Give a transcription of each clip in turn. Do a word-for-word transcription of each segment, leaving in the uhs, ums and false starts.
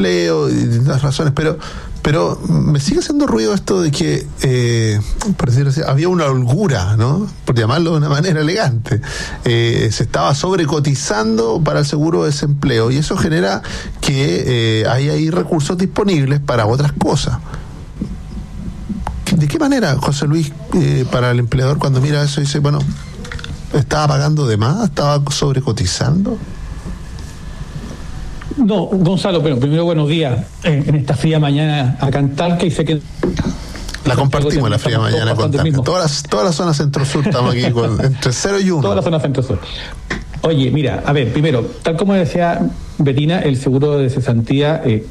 desempleo y distintas razones, pero pero me sigue haciendo ruido esto de que, eh, por decirlo así, había una holgura, ¿no? Por llamarlo de una manera elegante. Eh, se estaba sobrecotizando para el seguro de desempleo y eso genera que eh, hay ahí recursos disponibles para otras cosas. ¿De qué manera, José Luis, eh, para el empleador cuando mira eso dice, bueno, estaba pagando de más, estaba sobrecotizando? No, Gonzalo, pero primero buenos días eh, en esta fría mañana acá en Talca, y sé que la compartimos la fría mañana con Talca. Todas las, todas las zonas centro-sur estamos aquí con, entre cero y uno. Todas las zonas centro-sur. Oye, mira, a ver, primero, tal como decía Betina, el seguro de cesantía eh,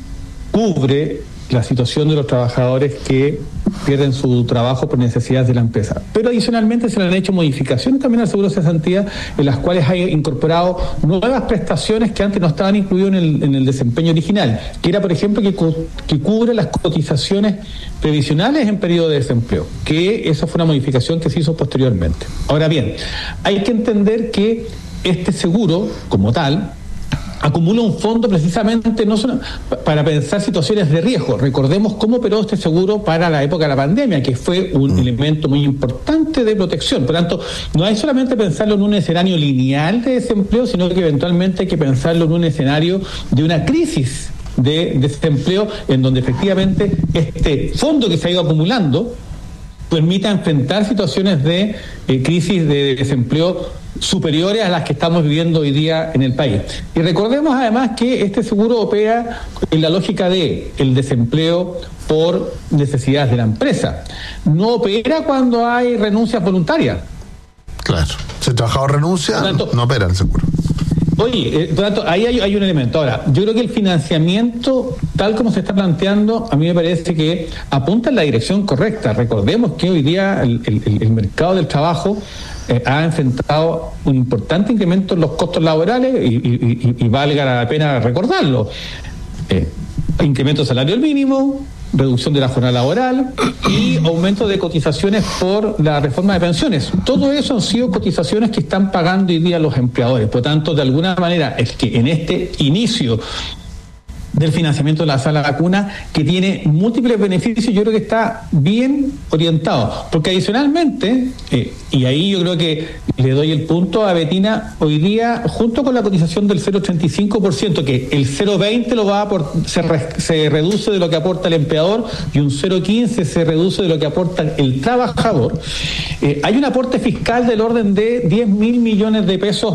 cubre la situación de los trabajadores que pierden su trabajo por necesidades de la empresa. Pero adicionalmente se le han hecho modificaciones también al seguro de cesantía, en las cuales hay incorporado nuevas prestaciones que antes no estaban incluidas en el, en el desempeño original, que era, por ejemplo, que, que cubre las cotizaciones previsionales en periodo de desempleo, que esa fue una modificación que se hizo posteriormente. Ahora bien, hay que entender que este seguro, como tal, acumula un fondo precisamente no solo para pensar situaciones de riesgo. Recordemos cómo operó este seguro para la época de la pandemia, que fue un mm. elemento muy importante de protección. Por tanto, no hay solamente pensarlo en un escenario lineal de desempleo, sino que eventualmente hay que pensarlo en un escenario de una crisis de desempleo, en donde efectivamente este fondo que se ha ido acumulando permita enfrentar situaciones de eh, crisis de desempleo superiores a las que estamos viviendo hoy día en el país. Y recordemos además que este seguro opera en la lógica de el desempleo por necesidades de la empresa. No opera cuando hay renuncias voluntarias. Claro, si el trabajador renuncia, tanto, no opera el seguro. Oye, eh, por tanto, ahí hay, hay un elemento. Ahora, yo creo que el financiamiento, tal como se está planteando, a mí me parece que apunta en la dirección correcta. Recordemos que hoy día el, el, el mercado del trabajo eh, ha enfrentado un importante incremento en los costos laborales y, y, y, y valga la pena recordarlo. Eh, incremento del salario mínimo, reducción de la jornada laboral y aumento de cotizaciones por la reforma de pensiones. Todo eso han sido cotizaciones que están pagando hoy día los empleadores. Por tanto, de alguna manera, es que en este inicio del financiamiento de la sala vacuna, que tiene múltiples beneficios, yo creo que está bien orientado, porque adicionalmente, eh, y ahí yo creo que le doy el punto a Betina, hoy día, junto con la cotización del cero coma ochenta y cinco por ciento, que el cero coma veinte lo va a por, se, re, se reduce de lo que aporta el empleador y un cero coma quince se reduce de lo que aporta el trabajador, eh, hay un aporte fiscal del orden de diez mil millones de pesos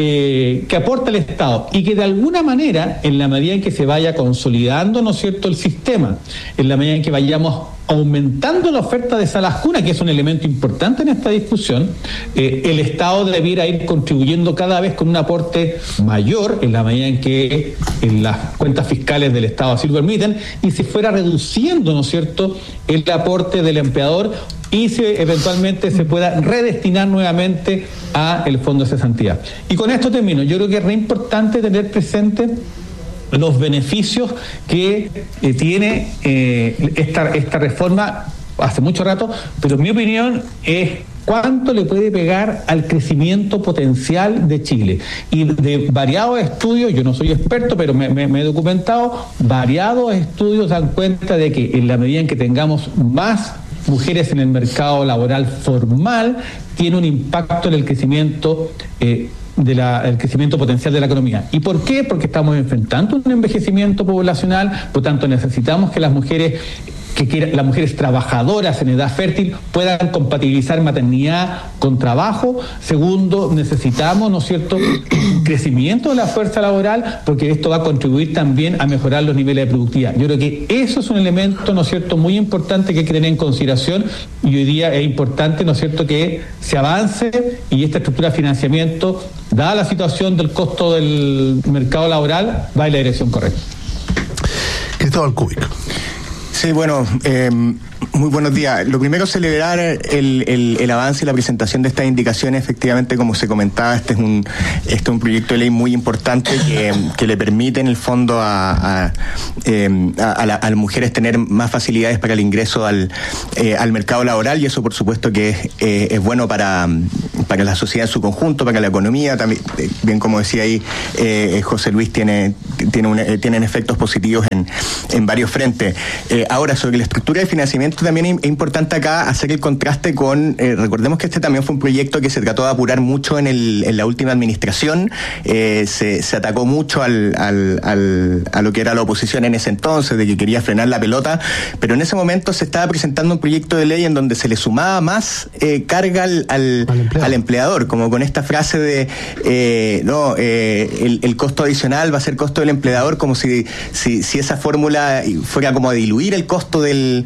eh, que aporta el Estado, y que de alguna manera, en la medida en que se vaya consolidando, ¿no es cierto?, el sistema, en la medida en que vayamos aumentando la oferta de salas cuna, que es un elemento importante en esta discusión, eh, el Estado debiera ir contribuyendo cada vez con un aporte mayor, en la medida en que en las cuentas fiscales del Estado así lo permiten, y se fuera reduciendo, ¿no es cierto?, el aporte del empleador, y se, eventualmente se pueda redestinar nuevamente a el fondo de cesantía. Y con esto termino. Yo creo que es re importante tener presente los beneficios que eh, tiene eh, esta, esta reforma hace mucho rato, pero en mi opinión es cuánto le puede pegar al crecimiento potencial de Chile. Y de variados estudios, yo no soy experto, pero me, me, me he documentado, variados estudios dan cuenta de que en la medida en que tengamos más mujeres en el mercado laboral formal, tiene un impacto en el crecimiento eh, de la, el crecimiento potencial de la economía. ¿Y por qué? Porque estamos enfrentando un envejecimiento poblacional, por tanto necesitamos que las mujeres que quieran, las mujeres trabajadoras en edad fértil puedan compatibilizar maternidad con trabajo. Segundo, necesitamos, ¿no es cierto?, un crecimiento de la fuerza laboral, porque esto va a contribuir también a mejorar los niveles de productividad. Yo creo que eso es un elemento, ¿no es cierto?, muy importante que hay que tener en consideración, y hoy día es importante, ¿no es cierto?, que se avance y esta estructura de financiamiento, dada la situación del costo del mercado laboral, va en la dirección correcta. Cristóbal Cúbico. Sí, bueno, eh, muy buenos días. Lo primero es celebrar el, el, el avance y la presentación de estas indicaciones. Efectivamente, como se comentaba, este es un este es un proyecto de ley muy importante que, que le permite en el fondo a, a, eh, a, a, la, a las mujeres tener más facilidades para el ingreso al, eh, al mercado laboral, y eso por supuesto que es, eh, es bueno para, para la sociedad en su conjunto, para la economía. También, bien como decía ahí eh, José Luis, tiene, tiene un, eh, tienen efectos positivos en, en varios frentes. Eh, ahora, sobre la estructura de financiamiento, también es importante acá hacer el contraste con, eh, recordemos que este también fue un proyecto que se trató de apurar mucho en, el, en la última administración. Eh, se, se atacó mucho al, al, al, a lo que era la oposición en ese entonces, de que quería frenar la pelota, pero en ese momento se estaba presentando un proyecto de ley en donde se le sumaba más eh, carga al, al, al, empleado. al empleador, como con esta frase de eh, no, eh, el, el costo adicional va a ser costo del empleador, como si, si, si esa fórmula fuera como a diluir el costo del,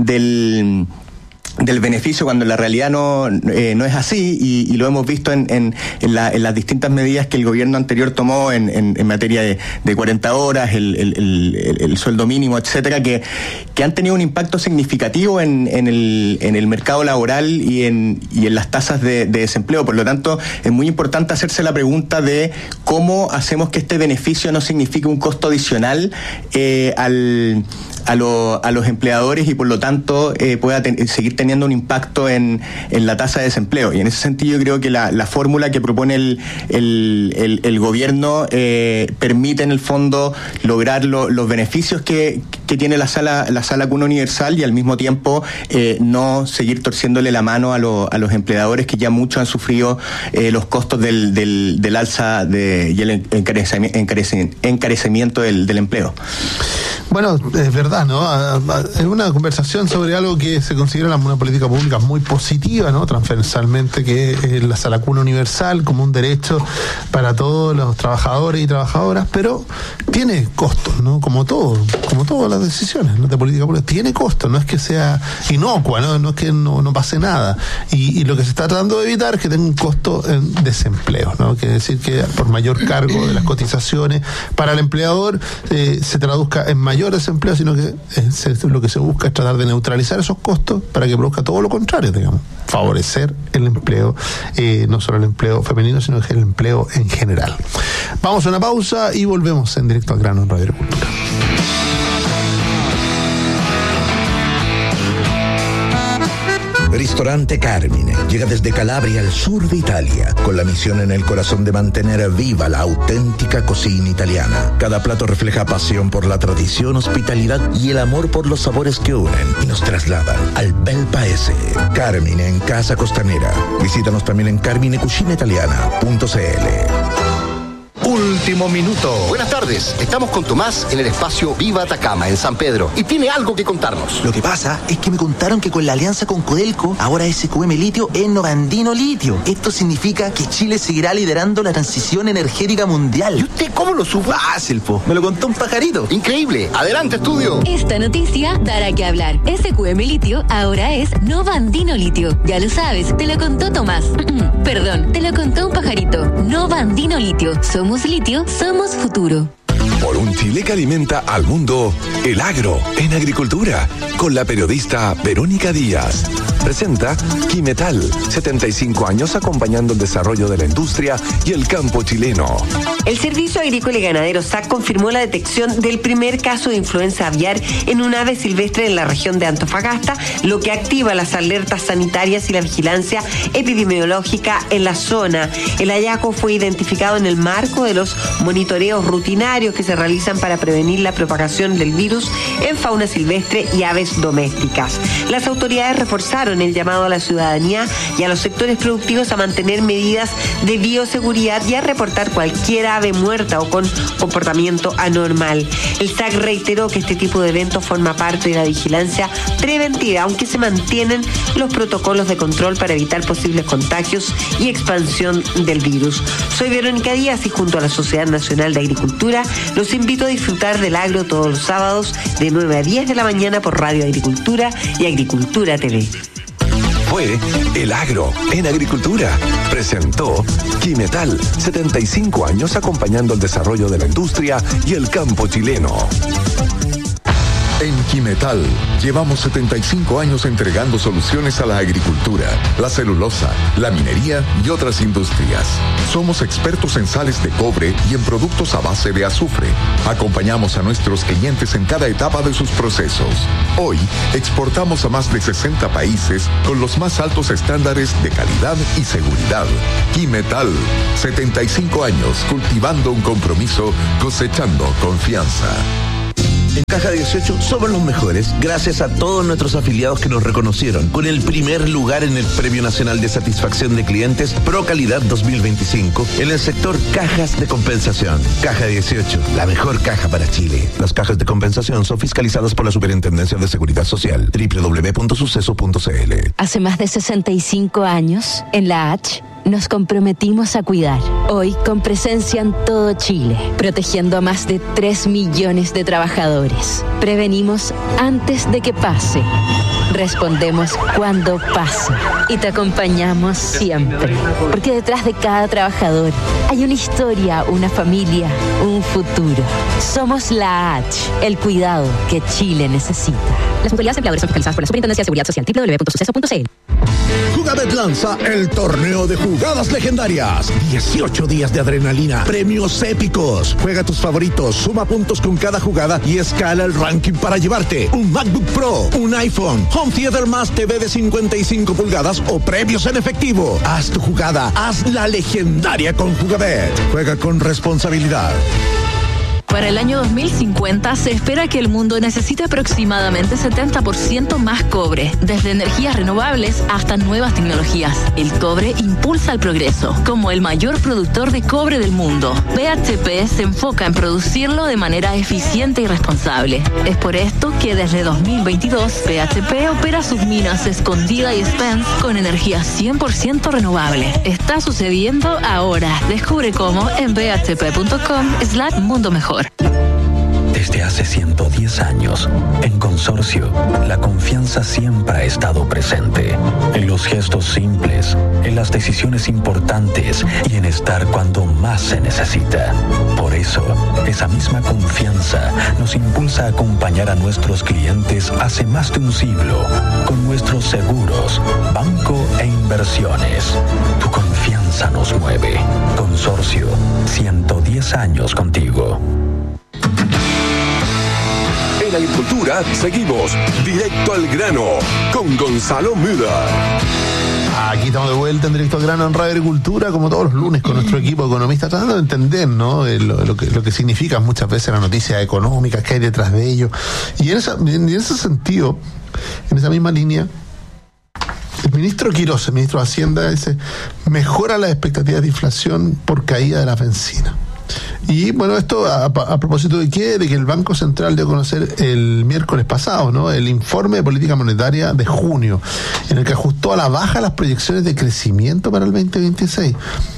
del del beneficio, cuando en la realidad no eh, no es así, y, y lo hemos visto en, en, en, la, en las distintas medidas que el gobierno anterior tomó en, en, en materia de, de cuarenta horas, el, el, el, el sueldo mínimo, etcétera, que, que han tenido un impacto significativo en, en, el, en el mercado laboral y en, y en las tasas de, de desempleo. Por lo tanto, es muy importante hacerse la pregunta de cómo hacemos que este beneficio no signifique un costo adicional eh, al A, lo, a los empleadores, y por lo tanto eh, pueda ten, seguir teniendo un impacto en, en la tasa de desempleo. Y en ese sentido yo creo que la, la fórmula que propone el, el, el, el gobierno eh, permite en el fondo lograr lo, los beneficios que, que tiene la sala la sala cuna universal, y al mismo tiempo eh, no seguir torciéndole la mano a, lo, a los empleadores que ya mucho han sufrido eh, los costos del, del, del alza de, y el encarecimiento, encarecimiento del, del empleo. Bueno, es verdad, ¿no? Es una conversación sobre algo que se considera una política pública muy positiva, ¿no? Transversalmente, que es la sala cuna universal como un derecho para todos los trabajadores y trabajadoras, pero tiene costos, ¿no? Como todo, como todas las decisiones, ¿no?, de política pública, tiene costos, no es que sea inocua, no, no es que no, no pase nada. Y, y lo que se está tratando de evitar es que tenga un costo en desempleo, ¿no? Quiere decir que por mayor cargo de las cotizaciones para el empleador eh, se traduzca en mayor desempleo, sino que es, lo que se busca es tratar de neutralizar esos costos para que produzca todo lo contrario, digamos, favorecer el empleo, eh, no solo el empleo femenino, sino el empleo en general. Vamos a una pausa y volvemos en Directo al Grano en Radio Agricultura. Ristorante Carmine llega desde Calabria al sur de Italia, con la misión en el corazón de mantener viva la auténtica cocina italiana. Cada plato refleja pasión por la tradición, hospitalidad y el amor por los sabores que unen y nos trasladan al bel paese. Carmine en Casa Costanera. Visítanos también en carmine cucina italiana punto c l. Último minuto. Buenas tardes, estamos con Tomás en el espacio Viva Atacama, en San Pedro, y tiene algo que contarnos. Lo que pasa es que me contaron que con la alianza con Codelco, ahora S Q M Litio es Novandino Litio. Esto significa que Chile seguirá liderando la transición energética mundial. ¿Y usted cómo lo supo? Fácil, po. Me lo contó un pajarito. Increíble. Adelante, estudio. Esta noticia dará que hablar. S Q M Litio ahora es Novandino Litio. Ya lo sabes, te lo contó Tomás. Perdón, te lo contó un pajarito. Novandino Litio. Somos litio, somos futuro. Por un Chile que alimenta al mundo, el agro en agricultura, con la periodista Verónica Díaz. Presenta Quimetal, setenta y cinco años acompañando el desarrollo de la industria y el campo chileno. El Servicio Agrícola y Ganadero S A C confirmó la detección del primer caso de influenza aviar en un ave silvestre en la región de Antofagasta, lo que activa las alertas sanitarias y la vigilancia epidemiológica en la zona. El hallazgo fue identificado en el marco de los monitoreos rutinarios que se realizan para prevenir la propagación del virus en fauna silvestre y aves domésticas. Las autoridades reforzaron el llamado a la ciudadanía y a los sectores productivos a mantener medidas de bioseguridad y a reportar cualquier ave muerta o con comportamiento anormal. El S A C reiteró que este tipo de eventos forma parte de la vigilancia preventiva, aunque se mantienen los protocolos de control para evitar posibles contagios y expansión del virus. Soy Verónica Díaz y junto a la Sociedad Nacional de Agricultura los invito a disfrutar del agro todos los sábados de nueve a diez de la mañana por Radio Agricultura y Agricultura T V. Fue El Agro en Agricultura. Presentó Quimetal, setenta y cinco años acompañando el desarrollo de la industria y el campo chileno. En Quimetal llevamos setenta y cinco años entregando soluciones a la agricultura, la celulosa, la minería y otras industrias. Somos expertos en sales de cobre y en productos a base de azufre. Acompañamos a nuestros clientes en cada etapa de sus procesos. Hoy exportamos a más de sesenta países con los más altos estándares de calidad y seguridad. Quimetal, setenta y cinco años cultivando un compromiso, cosechando confianza. En Caja dieciocho somos los mejores gracias a todos nuestros afiliados que nos reconocieron con el primer lugar en el Premio Nacional de Satisfacción de Clientes Pro Calidad dos mil veinticinco en el sector cajas de compensación. Caja dieciocho, la mejor caja para Chile. Las cajas de compensación son fiscalizadas por la Superintendencia de Seguridad Social. doble u doble u doble u punto suceso punto c l. Hace más de sesenta y cinco años, en la H, nos comprometimos a cuidar. Hoy, con presencia en todo Chile, protegiendo a más de tres millones de trabajadores. Prevenimos antes de que pase. Respondemos cuando pase. Y te acompañamos siempre. Porque detrás de cada trabajador hay una historia, una familia, un futuro. Somos la H, el cuidado que Chile necesita. Las mutualidades empleadores son fiscalizadas por la Superintendencia de Seguridad Social. doble u doble u doble u punto suceso punto c l. Jugabet lanza el torneo de jugadas legendarias. dieciocho días de adrenalina, premios épicos. Juega tus favoritos, suma puntos con cada jugada y escala el ranking para llevarte un MacBook Pro, un iPhone, Home Theater más T V de cincuenta y cinco pulgadas o premios en efectivo. Haz tu jugada, haz la legendaria con Jugabet. Juega con responsabilidad. Para el año dos mil cincuenta se espera que el mundo necesite aproximadamente setenta por ciento más cobre, desde energías renovables hasta nuevas tecnologías. El cobre impulsa el progreso. Como el mayor productor de cobre del mundo, B H P se enfoca en producirlo de manera eficiente y responsable. Es por esto que desde dos mil veintidós B H P opera sus minas Escondida y Spence con energía cien por ciento renovable. Está sucediendo ahora. Descubre cómo en b h p punto com slash mundo mejor. Desde hace ciento diez años, en Consorcio, la confianza siempre ha estado presente. En los gestos simples, en las decisiones importantes y en estar cuando más se necesita. Por eso, esa misma confianza nos impulsa a acompañar a nuestros clientes hace más de un siglo con nuestros seguros, banco e inversiones. Tu confianza nos mueve. Consorcio, ciento diez años contigo. En Agricultura seguimos directo al grano con Gonzalo Müller. Aquí estamos de vuelta en Directo al Grano en Radio Agricultura, como todos los lunes, con nuestro equipo economista, tratando de entender, ¿no? lo, lo, que, lo que significan muchas veces las noticias económicas que hay detrás de ello. Y en, esa, en ese sentido, en esa misma línea, el ministro Quiroz, el ministro de Hacienda, dice: mejora las expectativas de inflación por caída de la bencina. Y bueno, esto a, a propósito de qué, de que el Banco Central dio a conocer el miércoles pasado, ¿no?, el informe de política monetaria de junio, en el que ajustó a la baja las proyecciones de crecimiento para el veinte veintiséis.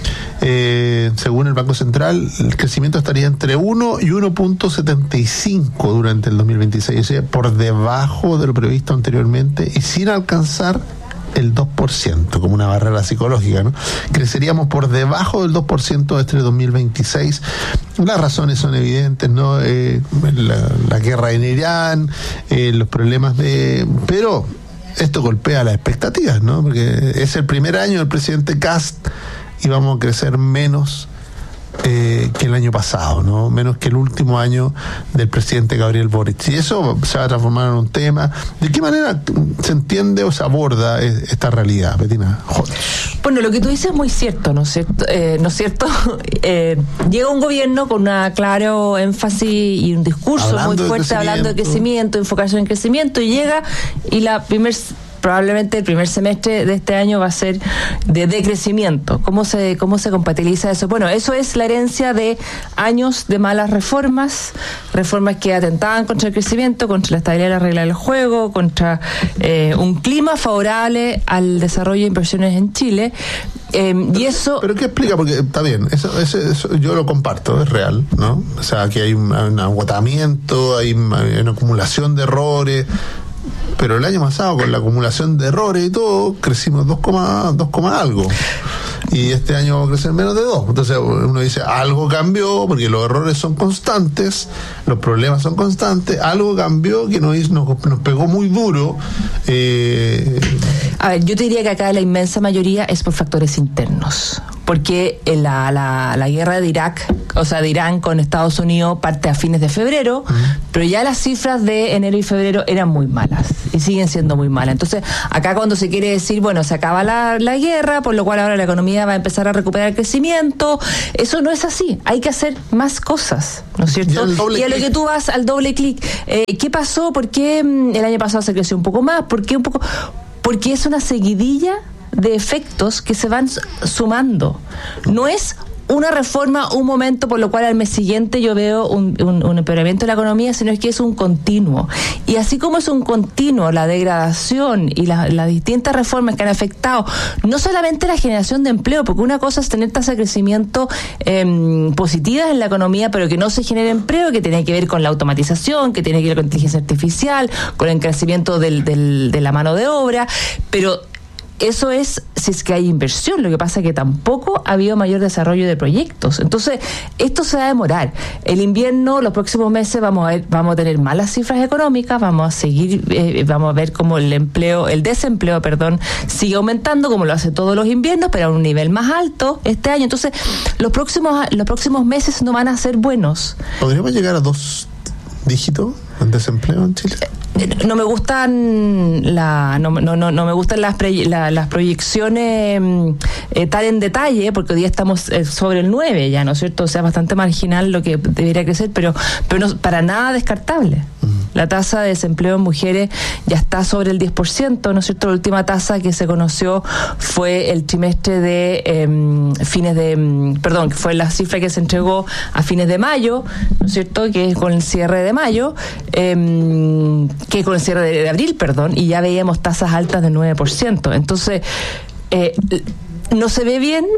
Eh, según el Banco Central, el crecimiento estaría entre uno y uno punto setenta y cinco durante el dos mil veintiséis, o sea, por debajo de lo previsto anteriormente y sin alcanzar el dos por ciento, como una barrera psicológica, ¿no? Creceríamos por debajo del dos por ciento este dos mil veintiséis. Las razones son evidentes, ¿no? Eh, la, la guerra en Irán, eh, los problemas de... Pero esto golpea las expectativas, ¿no? Porque es el primer año del presidente Kast y vamos a crecer menos Eh, que el año pasado, ¿no? Menos que el último año del presidente Gabriel Boric. Y eso se va a transformar en un tema. ¿De qué manera se entiende o se aborda esta realidad, Betina? Joder. Bueno, lo que tú dices es muy cierto, ¿no es cierto? Eh, ¿no es cierto? Eh, llega un gobierno con un claro énfasis y un discurso hablando muy fuerte hablando de crecimiento, enfocarse en crecimiento, y llega y la primer probablemente el primer semestre de este año va a ser de decrecimiento. ¿Cómo se, cómo se compatibiliza eso? Bueno, eso es la herencia de años de malas reformas, reformas que atentaban contra el crecimiento, contra la estabilidad de la regla del juego, contra eh, un clima favorable al desarrollo de inversiones en Chile. Eh, y eso... ¿Pero qué explica? Porque está bien, eso, eso, eso yo lo comparto, es real, ¿no? O sea, que hay un, un agotamiento, hay una acumulación de errores. Pero el año pasado, con la acumulación de errores y todo, crecimos dos, dos algo. y este año vamos a crecer menos de dos. Entonces uno dice, algo cambió, porque los errores son constantes, los problemas son constantes, algo cambió que nos, nos, nos pegó muy duro. Eh, A ver, yo te diría que acá la inmensa mayoría es por factores internos, porque la, la, la guerra de Irak, o sea, de Irán con Estados Unidos parte a fines de febrero, uh-huh. pero ya las cifras de enero y febrero eran muy malas y siguen siendo muy malas. Entonces, acá cuando se quiere decir, bueno, se acaba la, la guerra, por lo cual ahora la economía va a empezar a recuperar el crecimiento, eso no es así, hay que hacer más cosas, ¿no es cierto? Y, y a lo que tú vas al doble clic, eh, ¿qué pasó? ¿Por qué el año pasado se creció un poco más? ¿Por qué un poco...? Porque es una seguidilla de efectos que se van sumando. No es una reforma, un momento por lo cual al mes siguiente yo veo un, un, un empeoramiento de la economía, sino es que es un continuo. Y así como es un continuo la degradación y la, las distintas reformas que han afectado no solamente la generación de empleo, porque una cosa es tener tasas de crecimiento eh, positivas en la economía, pero que no se genere empleo, que tiene que ver con la automatización, que tiene que ver con inteligencia artificial, con el crecimiento del, del, de la mano de obra, pero eso es si es que hay inversión. Lo que pasa es que tampoco ha habido mayor desarrollo de proyectos. Entonces, esto se va a demorar. El invierno, los próximos meses vamos a ver, vamos a tener malas cifras económicas, vamos a seguir, eh, vamos a ver cómo el empleo, el desempleo, perdón, sigue aumentando como lo hace todos los inviernos, pero a un nivel más alto este año. Entonces, los próximos, los próximos meses no van a ser buenos. ¿Podríamos llegar a dos dígitos en desempleo en Chile? No me gustan la no no no, no me gustan las pre, la, las proyecciones eh, tan en detalle, porque hoy día estamos eh, sobre el nueve ya, ¿no es cierto? O sea, bastante marginal lo que debería crecer, pero pero no, para nada descartable. La tasa de desempleo en mujeres ya está sobre el diez por ciento, ¿no es cierto? La última tasa que se conoció fue el trimestre de eh, fines de, perdón, que fue la cifra que se entregó a fines de mayo, ¿no es cierto? Que es con el cierre de mayo, eh, que con el cierre de, de abril, perdón, y ya veíamos tasas altas del nueve por ciento. Entonces, eh, no se ve bien,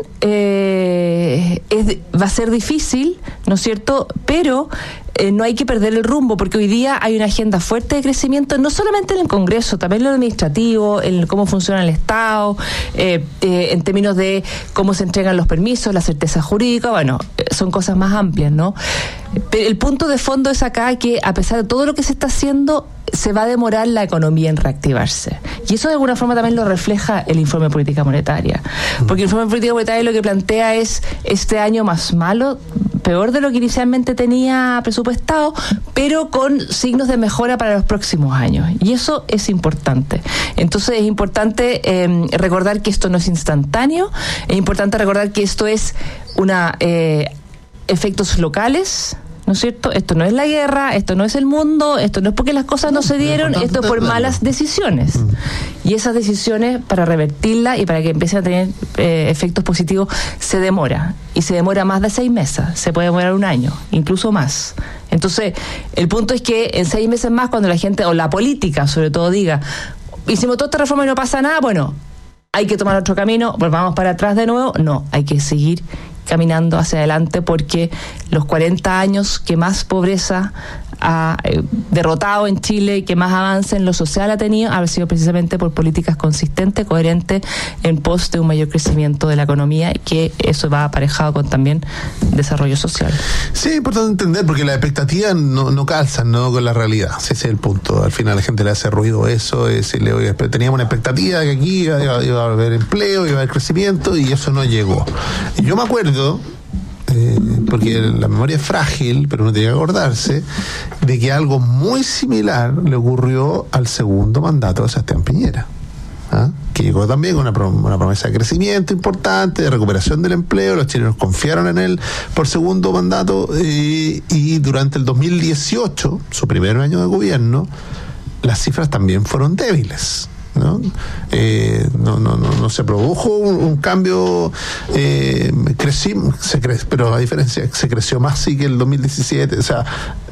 eh, es, va a ser difícil, ¿no es cierto? Pero eh, no hay que perder el rumbo, porque hoy día hay una agenda fuerte de crecimiento, no solamente en el Congreso, también en lo administrativo, en cómo funciona el Estado, eh, eh, en términos de cómo se entregan los permisos, la certeza jurídica, bueno, eh, son cosas más amplias, ¿no? Pero el punto de fondo es acá que, a pesar de todo lo que se está haciendo, se va a demorar la economía en reactivarse. Y eso de alguna forma también lo refleja el informe de política monetaria. Porque el informe de política monetaria lo que plantea es este año más malo, peor de lo que inicialmente tenía presupuestado, pero con signos de mejora para los próximos años. Y eso es importante. Entonces es importante eh, recordar que esto no es instantáneo, es importante recordar que esto es una eh, efectos locales, ¿no es cierto? Esto no es la guerra, esto no es el mundo, esto no es porque las cosas no se dieron, esto es por malas decisiones. Y esas decisiones, para revertirlas y para que empiecen a tener eh, efectos positivos, se demora. Y se demora más de seis meses, se puede demorar un año, incluso más. Entonces, el punto es que en seis meses más, cuando la gente, o la política sobre todo, diga, hicimos toda esta reforma y no pasa nada, bueno, hay que tomar otro camino, volvamos para atrás de nuevo. No, hay que seguir caminando hacia adelante, porque los cuarenta años que más pobreza ha eh, derrotado en Chile, que más avance en lo social ha tenido, ha sido precisamente por políticas consistentes, coherentes, en pos de un mayor crecimiento de la economía, y que eso va aparejado con también desarrollo social. Sí, es importante entender, porque las expectativas no, no calzan, ¿no?, con la realidad. Ese es el punto. Al final a la gente le hace ruido eso, es, le, oye, teníamos una expectativa de que aquí iba, iba a haber empleo, iba a haber crecimiento, y eso no llegó. Y yo me acuerdo, Eh, porque la memoria es frágil, pero uno tiene que acordarse de que algo muy similar le ocurrió al segundo mandato de Sebastián Piñera, ¿ah? Que llegó también con una, prom- una promesa de crecimiento importante, de recuperación del empleo. Los chilenos confiaron en él por segundo mandato, eh, y durante el dos mil dieciocho, su primer año de gobierno, las cifras también fueron débiles, ¿no? Eh, no, no, no, no se produjo un, un cambio, eh, crecí, se cre- pero a diferencia, se creció más sí que el dos mil diecisiete, o sea,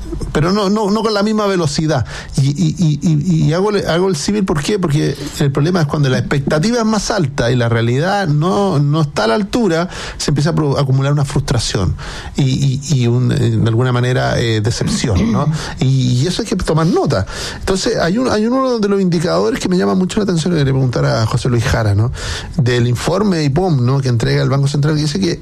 pero no no no con la misma velocidad. Y, y, y, y hago, hago el símil, ¿por qué? Porque el problema es cuando la expectativa es más alta y la realidad no, no está a la altura, se empieza a, pro, a acumular una frustración y, y, y un, de alguna manera eh, decepción, ¿no? Y, y eso hay que tomar nota. Entonces, hay, un, hay uno de los indicadores que me llama mucho la atención, que le preguntar a José Luis Jara, ¿no? Del informe I P O M, ¿no? Que entrega el Banco Central, que dice que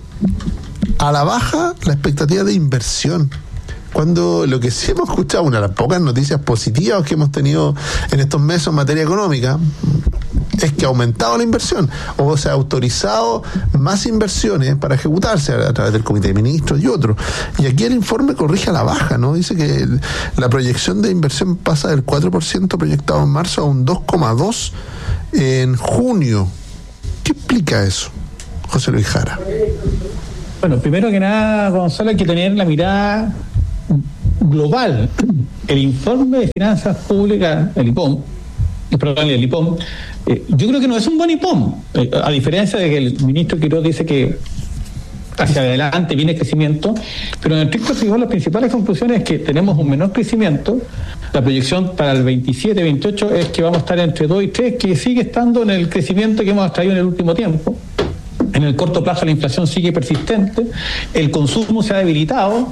a la baja la expectativa de inversión. Cuando lo que sí hemos escuchado, una de las pocas noticias positivas que hemos tenido en estos meses en materia económica, es que ha aumentado la inversión, o se ha autorizado más inversiones para ejecutarse a, a través del Comité de Ministros y otros. Y aquí el informe corrige a la baja, ¿no? Dice que el, la proyección de inversión pasa del cuatro por ciento proyectado en marzo a un dos coma dos por ciento en junio. ¿Qué explica eso, José Luis Jara? Bueno, primero que nada, Gonzalo, hay que tener la mirada global. El informe de finanzas públicas, el I P O M, perdón, el I P O M, eh, yo creo que no es un buen I P O M, eh, a diferencia de que el ministro Quiroz dice que hacia adelante viene crecimiento, pero en el estricto rigor las principales conclusiones es que tenemos un menor crecimiento. La proyección para el veintisiete veintiocho es que vamos a estar entre dos y tres, que sigue estando en el crecimiento que hemos traído en el último tiempo. En el corto plazo la inflación sigue persistente, el consumo se ha debilitado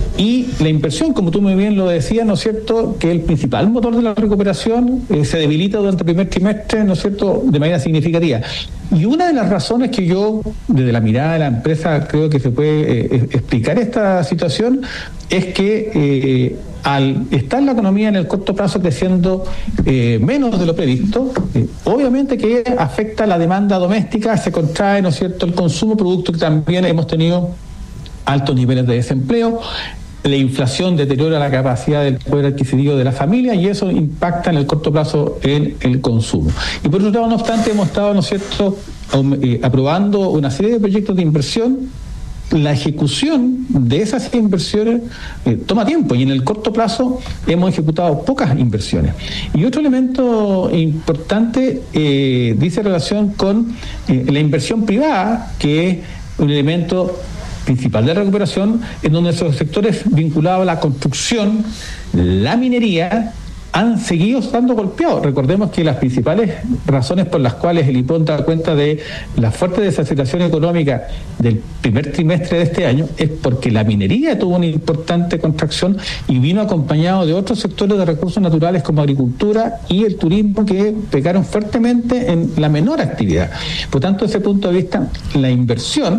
y la inversión, como tú muy bien lo decías, ¿no es cierto?, que el principal motor de la recuperación eh, se debilita durante el primer trimestre, ¿no es cierto?, de manera significativa. Y una de las razones que yo, desde la mirada de la empresa, creo que se puede eh, explicar esta situación es que eh, al estar la economía en el corto plazo creciendo eh, menos de lo previsto, eh, obviamente que afecta la demanda doméstica, se contrae, ¿no es cierto?, el consumo, producto que también hemos tenido altos niveles de desempleo. La inflación deteriora la capacidad del poder adquisitivo de la familia y eso impacta en el corto plazo en el consumo. Y por otro lado, no obstante, hemos estado, ¿no es cierto?, eh, aprobando una serie de proyectos de inversión. La ejecución de esas inversiones eh, toma tiempo y en el corto plazo hemos ejecutado pocas inversiones. Y otro elemento importante eh, dice relación con eh, la inversión privada, que es un elemento principal de recuperación, en donde esos sectores vinculados a la construcción, la minería, han seguido estando golpeados. Recordemos que las principales razones por las cuales el I P O M da cuenta de la fuerte desaceleración económica del primer trimestre de este año es porque la minería tuvo una importante contracción y vino acompañado de otros sectores de recursos naturales como agricultura y el turismo, que pecaron fuertemente en la menor actividad. Por tanto, desde ese punto de vista, la inversión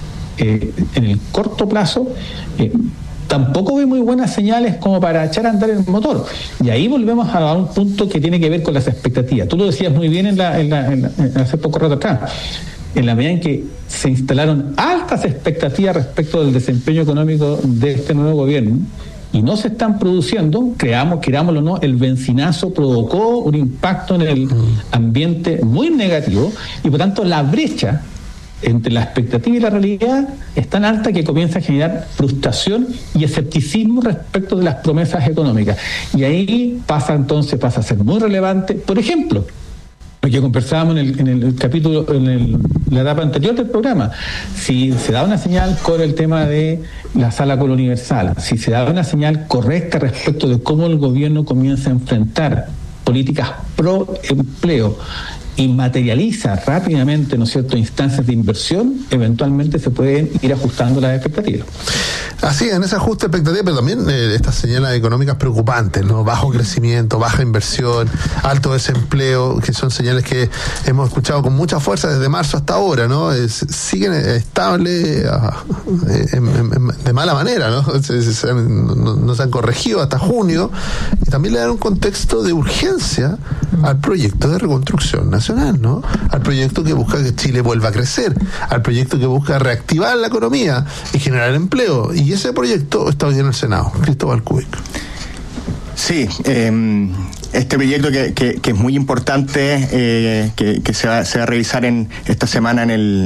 eh, en el corto plazo eh, tampoco ve muy buenas señales como para echar a andar el motor. Y ahí volvemos a un punto que tiene que ver con las expectativas. Tú lo decías muy bien en la, en la, en la, en hace poco rato atrás. En la medida en que se instalaron altas expectativas respecto del desempeño económico de este nuevo gobierno y no se están produciendo, creamos, querámoslo o no, el bencinazo provocó un impacto en el ambiente muy negativo y por tanto la brecha entre la expectativa y la realidad es tan alta que comienza a generar frustración y escepticismo respecto de las promesas económicas. Y ahí pasa entonces, pasa a ser muy relevante, por ejemplo, lo que conversábamos en el, en el capítulo, en el, la etapa anterior del programa, si se da una señal con el tema de la sala Colo Universal, si se da una señal correcta respecto de cómo el gobierno comienza a enfrentar políticas pro empleo y materializa rápidamente, ¿no es cierto?, instancias de inversión, eventualmente se pueden ir ajustando las expectativas. Así, en ese ajuste de expectativas, pero también eh, estas señales económicas preocupantes, ¿no? Bajo crecimiento, baja inversión, alto desempleo, que son señales que hemos escuchado con mucha fuerza desde marzo hasta ahora, ¿no? Es, siguen estables eh, en, en, de mala manera, ¿no? Se, se, se, no? No se han corregido hasta junio, y también le dan un contexto de urgencia al proyecto de reconstrucción nacional, ¿no? Al proyecto que busca que Chile vuelva a crecer, al proyecto que busca reactivar la economía y generar empleo. Y ese proyecto está hoy en el Senado. Cristóbal Cúbic. Sí, eh, este proyecto que, que, que es muy importante, eh, que, que se, va, se va a revisar en esta semana en el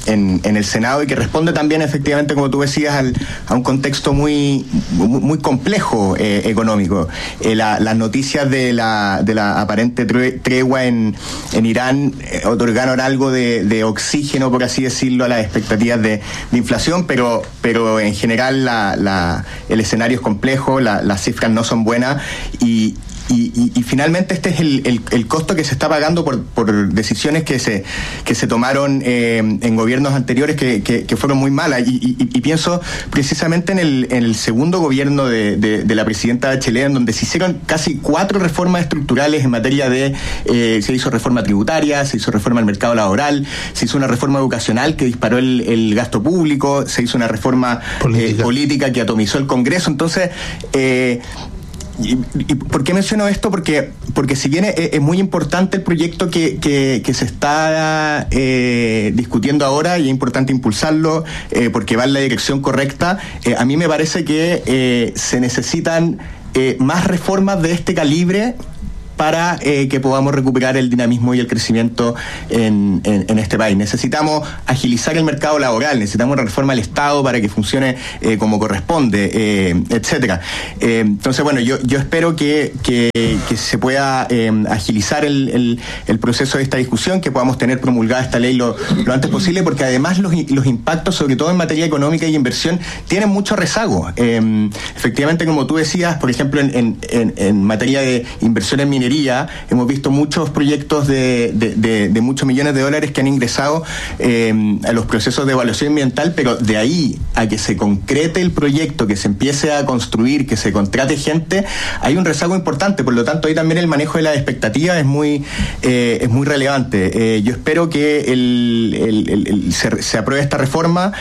en, en el Senado y que responde también efectivamente, como tú decías, al, a un contexto muy, muy, muy complejo eh, económico. Eh, la, las noticias de la, de la aparente tregua en, en Irán eh, otorgaron algo de, de oxígeno, por así decirlo, a las expectativas de, de inflación, pero, pero en general la, la, el escenario es complejo, la, las cifras no son buenas y Y, y, y finalmente este es el, el, el costo que se está pagando por, por decisiones que se que se tomaron eh, en gobiernos anteriores que, que, que fueron muy malas. Y, y, y pienso precisamente en el, en el segundo gobierno de, de, de la presidenta Bachelet, en donde se hicieron casi cuatro reformas estructurales en materia de... Eh, se hizo reforma tributaria, se hizo reforma al mercado laboral, se hizo una reforma educacional que disparó el, el gasto público, se hizo una reforma política, eh, política que atomizó el Congreso. Entonces... Eh, ¿Y, y por qué menciono esto? Porque porque si bien es, es muy importante el proyecto que, que, que se está eh, discutiendo ahora y es importante impulsarlo eh, porque va en la dirección correcta, eh, a mí me parece que eh, se necesitan eh, más reformas de este calibre para eh, que podamos recuperar el dinamismo y el crecimiento en, en, en este país. Necesitamos agilizar el mercado laboral, necesitamos una reforma al Estado para que funcione eh, como corresponde, eh, etcétera. Eh, entonces, bueno, yo, yo espero que, que, que se pueda eh, agilizar el, el, el proceso de esta discusión, que podamos tener promulgada esta ley lo, lo antes posible, porque además los, los impactos, sobre todo en materia económica y inversión, tienen mucho rezago. Eh, efectivamente, como tú decías, por ejemplo, en, en, en materia de inversión en minería, hemos visto muchos proyectos de, de, de, de muchos millones de dólares que han ingresado eh, a los procesos de evaluación ambiental, pero de ahí a que se concrete el proyecto, que se empiece a construir, que se contrate gente, hay un rezago importante. Por lo tanto, ahí también el manejo de las expectativas es muy eh, es muy relevante. Eh, yo espero que el, el, el, el, se, se apruebe esta reforma.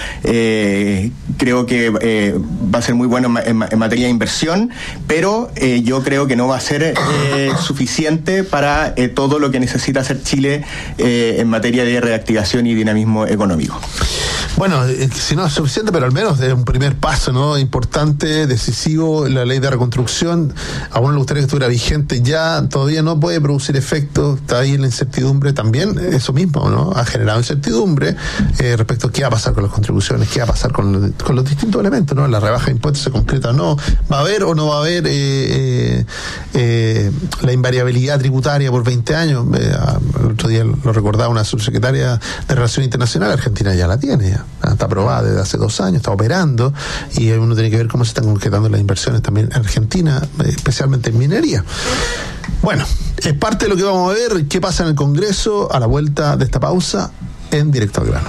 Eh, creo que eh, va a ser muy bueno en, en, en materia de inversión, pero eh, yo creo que no va a ser eh, suficiente para eh, todo lo que necesita hacer Chile eh, en materia de reactivación y dinamismo económico. Bueno, eh, si no es suficiente, pero al menos es un primer paso, ¿no? Importante, decisivo. La ley de reconstrucción, a uno le gustaría que estuviera vigente ya, todavía no puede producir efecto, está ahí en la incertidumbre también. Eso mismo, ¿no? Ha generado incertidumbre eh, respecto a qué va a pasar con las contribuciones, qué va a pasar con, con los distintos elementos, ¿no? La rebaja de impuestos se concreta o no, va a haber o no va a haber eh, eh, eh, la invariabilidad tributaria por veinte años. Eh, el otro día lo recordaba una subsecretaria de Relaciones Internacionales, Argentina ya la tiene, ya está aprobada desde hace dos años, está operando, y uno tiene que ver cómo se están concretando las inversiones también en Argentina, especialmente en minería. Bueno, es parte de lo que vamos a ver, qué pasa en el Congreso a la vuelta de esta pausa en Directo al Grano.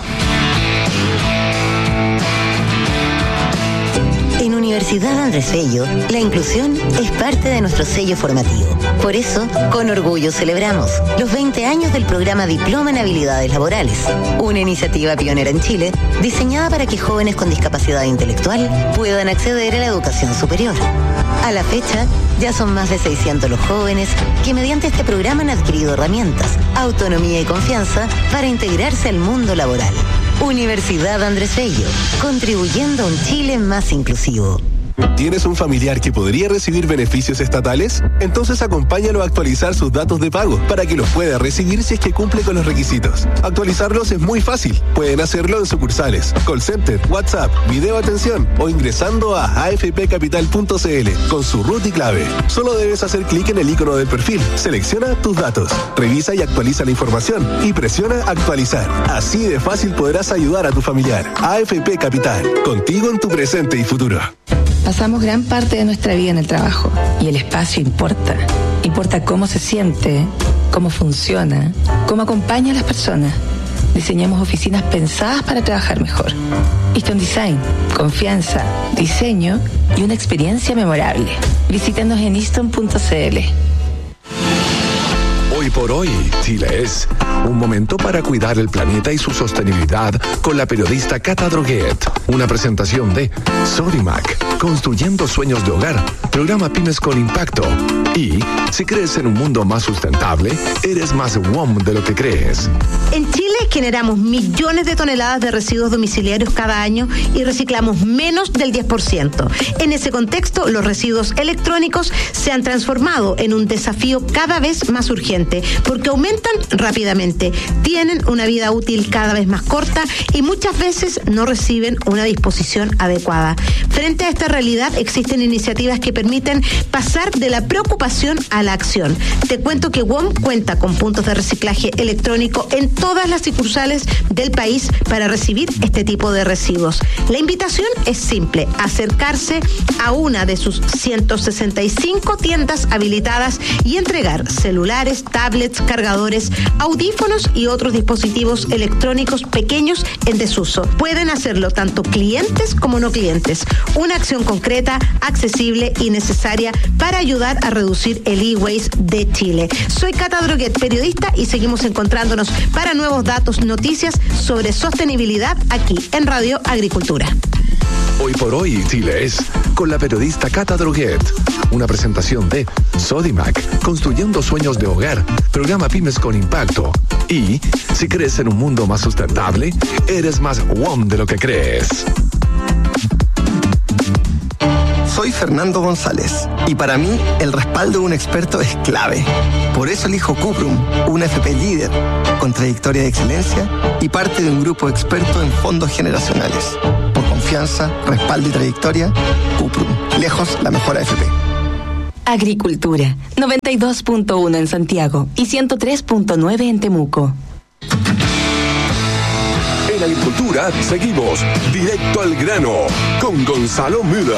En Universidad Andrés Bello, la inclusión es parte de nuestro sello formativo. Por eso, con orgullo celebramos los veinte años del programa Diploma en Habilidades Laborales, una iniciativa pionera en Chile diseñada para que jóvenes con discapacidad intelectual puedan acceder a la educación superior. A la fecha, ya son más de seiscientos los jóvenes que mediante este programa han adquirido herramientas, autonomía y confianza para integrarse al mundo laboral. Universidad Andrés Bello, contribuyendo a un Chile más inclusivo. ¿Tienes un familiar que podría recibir beneficios estatales? Entonces acompáñalo a actualizar sus datos de pago para que los pueda recibir si es que cumple con los requisitos. Actualizarlos es muy fácil. Pueden hacerlo en sucursales, call center, WhatsApp, video atención o ingresando a a f p capital punto c l con su root y clave. Solo debes hacer clic en el icono del perfil, selecciona tus datos, revisa y actualiza la información y presiona actualizar. Así de fácil podrás ayudar a tu familiar. A F P Capital, contigo en tu presente y futuro. Pasamos gran parte de nuestra vida en el trabajo y el espacio importa. Importa cómo se siente, cómo funciona, cómo acompaña a las personas. Diseñamos oficinas pensadas para trabajar mejor. Easton Design, confianza, diseño y una experiencia memorable. Visítanos en easton punto c l. Hoy por hoy, Chile es un momento para cuidar el planeta y su sostenibilidad con la periodista Cata Droguet. Una presentación de Sodimac, construyendo sueños de hogar, programa Pymes con Impacto. Y si crees en un mundo más sustentable, eres más W O M de lo que crees. En Chile generamos millones de toneladas de residuos domiciliarios cada año y reciclamos menos del diez por ciento. En ese contexto, los residuos electrónicos se han transformado en un desafío cada vez más urgente porque aumentan rápidamente, tienen una vida útil cada vez más corta y muchas veces no reciben una disposición adecuada. Frente a esta realidad, existen iniciativas que permiten pasar de la preocupación a la acción. Te cuento que W O M cuenta con puntos de reciclaje electrónico en todas las sucursales del país para recibir este tipo de residuos. La invitación es simple: acercarse a una de sus ciento sesenta y cinco tiendas habilitadas y entregar celulares, tablets, cargadores, audífonos y otros dispositivos electrónicos pequeños en desuso. Pueden hacerlo tanto clientes como no clientes. Una acción concreta, accesible y necesaria para ayudar a reducir el e-waste de Chile. Soy Cata Droguet, periodista, y seguimos encontrándonos para nuevos datos, noticias sobre sostenibilidad aquí en Radio Agricultura. Hoy por hoy, Chile es con la periodista Cata Droguet. Una presentación de Sodimac, construyendo sueños de hogar, programa Pymes con Impacto. Y, si crees en un mundo más sustentable, eres más W O M de lo que crees. Soy Fernando González y para mí el respaldo de un experto es clave. Por eso elijo Cuprum, una F P líder, con trayectoria de excelencia y parte de un grupo experto en fondos generacionales. Por confianza, respaldo y trayectoria, Cuprum, lejos la mejor A F P. Agricultura, noventa y dos punto uno en Santiago y ciento tres punto nueve en Temuco. En Agricultura seguimos directo al grano con Gonzalo Müller.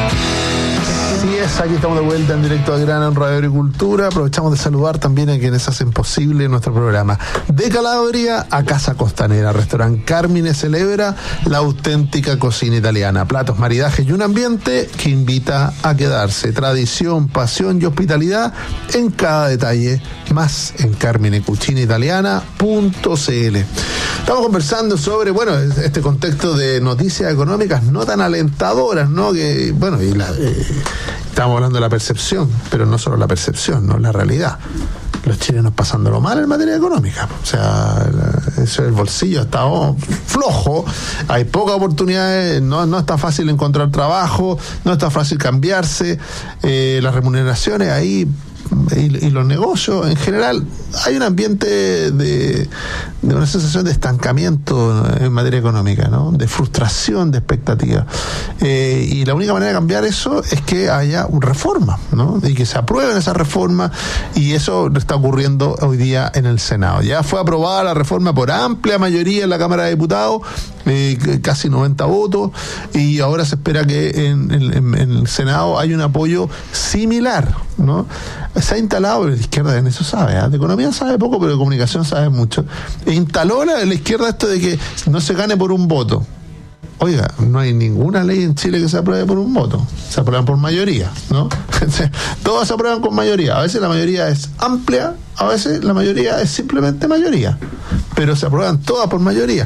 Así es, aquí estamos de vuelta en directo al grano en Radio Agricultura. Aprovechamos de saludar también a quienes hacen posible nuestro programa. De Calabria a Casa Costanera, Restaurante Carmine celebra la auténtica cocina italiana. Platos, maridajes y un ambiente que invita a quedarse. Tradición, pasión y hospitalidad en cada detalle. Más en carmine cucina italiana punto c l. Estamos conversando sobre, bueno, este contexto de noticias económicas no tan alentadoras, ¿no? Que, bueno, y la, eh, estamos hablando de la percepción, pero no solo la percepción, no la realidad. Los chilenos pasándolo mal en materia económica. O sea, eso, el bolsillo está oh, flojo, hay pocas oportunidades, no, no está fácil encontrar trabajo, no está fácil cambiarse, eh, las remuneraciones ahí y, y los negocios en general, hay un ambiente de, de una sensación de estancamiento en materia económica, ¿no? De frustración, de expectativa. Eh, y la única manera de cambiar eso es que haya una reforma, ¿no? Y que se aprueben esas reformas, y eso está ocurriendo hoy día en el Senado. Ya fue aprobada la reforma por amplia mayoría en la Cámara de Diputados, eh, casi noventa votos, y ahora se espera que en, en, en el Senado haya un apoyo similar, ¿no? Se ha instalado, pero la izquierda en eso sabe, ¿eh? De economía sabe poco, pero de comunicación sabe mucho. E instaló la, la izquierda esto de que no se gane por un voto. Oiga, no hay ninguna ley en Chile que se apruebe por un voto. Se aprueban por mayoría, ¿no? Todas se aprueban con mayoría. A veces la mayoría es amplia, a veces la mayoría es simplemente mayoría. Pero se aprueban todas por mayoría.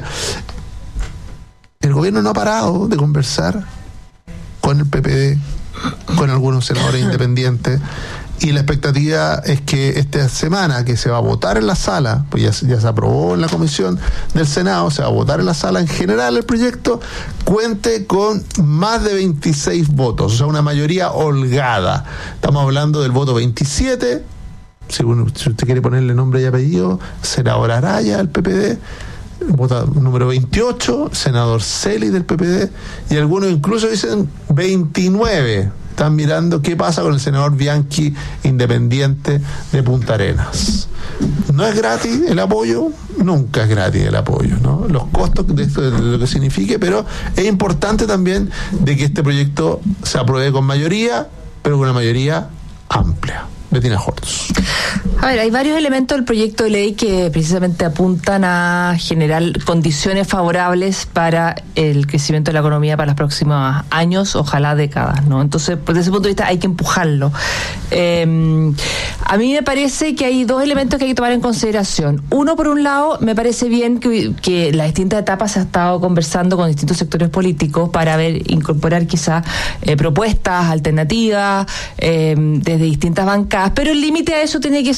El gobierno no ha parado de conversar con el P P D, con algunos senadores independientes, y la expectativa es que esta semana que se va a votar en la sala, pues ya, ya se aprobó en la comisión del Senado, se va a votar en la sala en general el proyecto, cuente con más de veintiséis votos, o sea, una mayoría holgada. Estamos hablando del voto veintisiete, si, uno, si usted quiere ponerle nombre y apellido, senador Araya del P P D, voto número veintiocho, senador Celi del P P D, y algunos incluso dicen veintinueve. Están mirando qué pasa con el senador Bianchi, independiente de Punta Arenas. No es gratis el apoyo, nunca es gratis el apoyo, ¿no? Los costos de esto, de lo que signifique, pero es importante también de que este proyecto se apruebe con mayoría, pero con una mayoría amplia. Bettina Hortz. A ver, hay varios elementos del proyecto de ley que precisamente apuntan a generar condiciones favorables para el crecimiento de la economía para los próximos años, ojalá décadas, ¿no? Entonces, desde ese punto de vista hay que empujarlo. Eh, a mí me parece que hay dos elementos que hay que tomar en consideración. Uno, por un lado, me parece bien que, que en las distintas etapas se ha estado conversando con distintos sectores políticos para ver, incorporar quizás eh, propuestas alternativas eh, desde distintas bancas, pero el límite a eso tiene que ser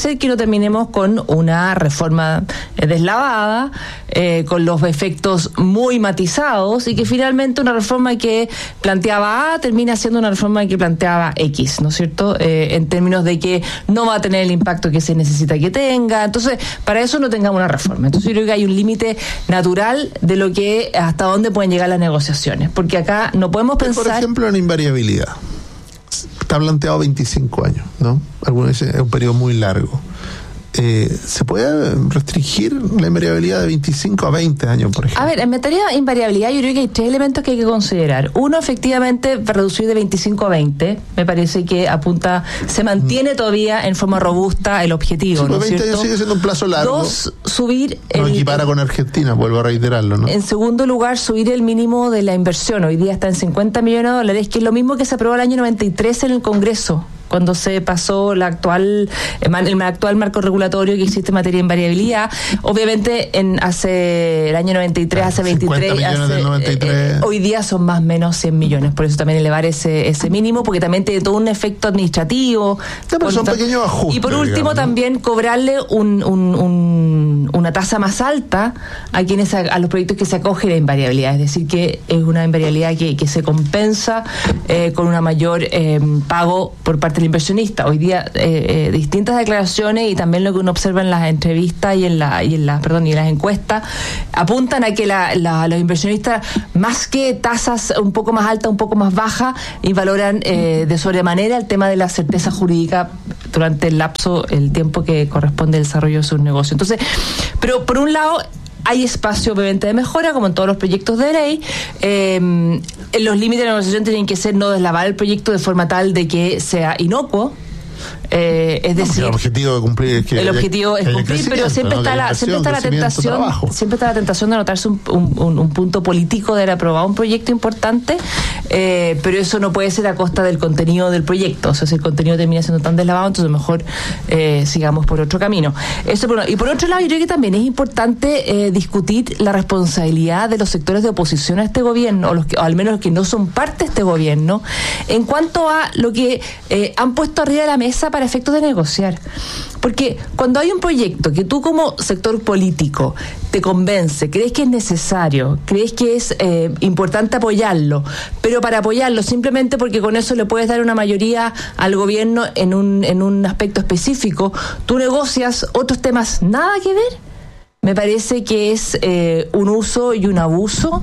ser que no terminemos con una reforma eh, deslavada, eh, con los efectos muy matizados, y que finalmente una reforma que planteaba A termina siendo una reforma que planteaba X, ¿no es cierto? Eh, en términos de que no va a tener el impacto que se necesita que tenga. Entonces, para eso no tengamos una reforma. Entonces, yo creo que hay un límite natural de lo que hasta dónde pueden llegar las negociaciones, porque acá no podemos pensar... Por ejemplo, en invariabilidad. Está planteado veinticinco años, ¿no? Algunos dicen es un periodo muy largo. Eh, ¿Se puede restringir la invariabilidad de veinticinco a veinte años, por ejemplo? A ver, en materia de invariabilidad yo creo que hay tres elementos que hay que considerar. Uno, efectivamente, reducir de veinticinco a veinte. Me parece que apunta, se mantiene todavía en forma robusta el objetivo, sí, ¿no es veinte cierto? años sigue siendo un plazo largo. Dos, subir... No el, equipara con Argentina, vuelvo a reiterarlo, ¿no? En segundo lugar, subir el mínimo de la inversión. Hoy día está en cincuenta millones de dólares, que es lo mismo que se aprobó el año noventa y tres en el Congreso, cuando se pasó la actual el actual marco regulatorio que existe en materia de invariabilidad. Obviamente en hace el año noventa y tres, hace veintitrés, hace, del noventa y tres. Eh, hoy día son más o menos cien millones, por eso también elevar ese ese mínimo, porque también tiene todo un efecto administrativo. No, pero son pequeños ajustes. Y por último, digamos, ¿no? También cobrarle un, un, un, una tasa más alta a quienes a, a los proyectos que se acogen a invariabilidad, es decir, que es una invariabilidad que, que se compensa eh, con una mayor eh, pago por parte del inversionista. Hoy día eh, eh, distintas declaraciones y también lo que uno observa en las entrevistas y en la y en las perdón y en las encuestas apuntan a que la, la, los inversionistas, más que tasas un poco más altas, un poco más bajas, y valoran eh, de sobremanera el tema de la certeza jurídica durante el lapso, el tiempo que corresponde al desarrollo de sus negocios. Entonces, pero por un lado hay espacio obviamente de mejora, como en todos los proyectos de ley. Eh, los límites de la negociación tienen que ser no deslavar el proyecto de forma tal de que sea inocuo. Eh, es decir, el objetivo de cumplir es que el objetivo haya, es cumplir, pero siempre ¿no? está la siempre está la tentación trabajo. siempre está la tentación de anotarse un, un, un punto político de haber aprobado un proyecto importante, eh, pero eso no puede ser a costa del contenido del proyecto. O sea, si el contenido termina siendo tan deslavado, entonces mejor eh, sigamos por otro camino. Eso por uno. Y por otro lado, yo creo que también es importante eh, discutir la responsabilidad de los sectores de oposición a este gobierno, o, los que, o al menos los que no son parte de este gobierno, en cuanto a lo que eh, han puesto arriba de la mesa para efectos de negociar. Porque cuando hay un proyecto que tú como sector político te convence, crees que es necesario, crees que es eh, importante apoyarlo, pero para apoyarlo simplemente porque con eso le puedes dar una mayoría al gobierno en un, en un aspecto específico, tú negocias otros temas nada que ver. Me parece que es eh, un uso y un abuso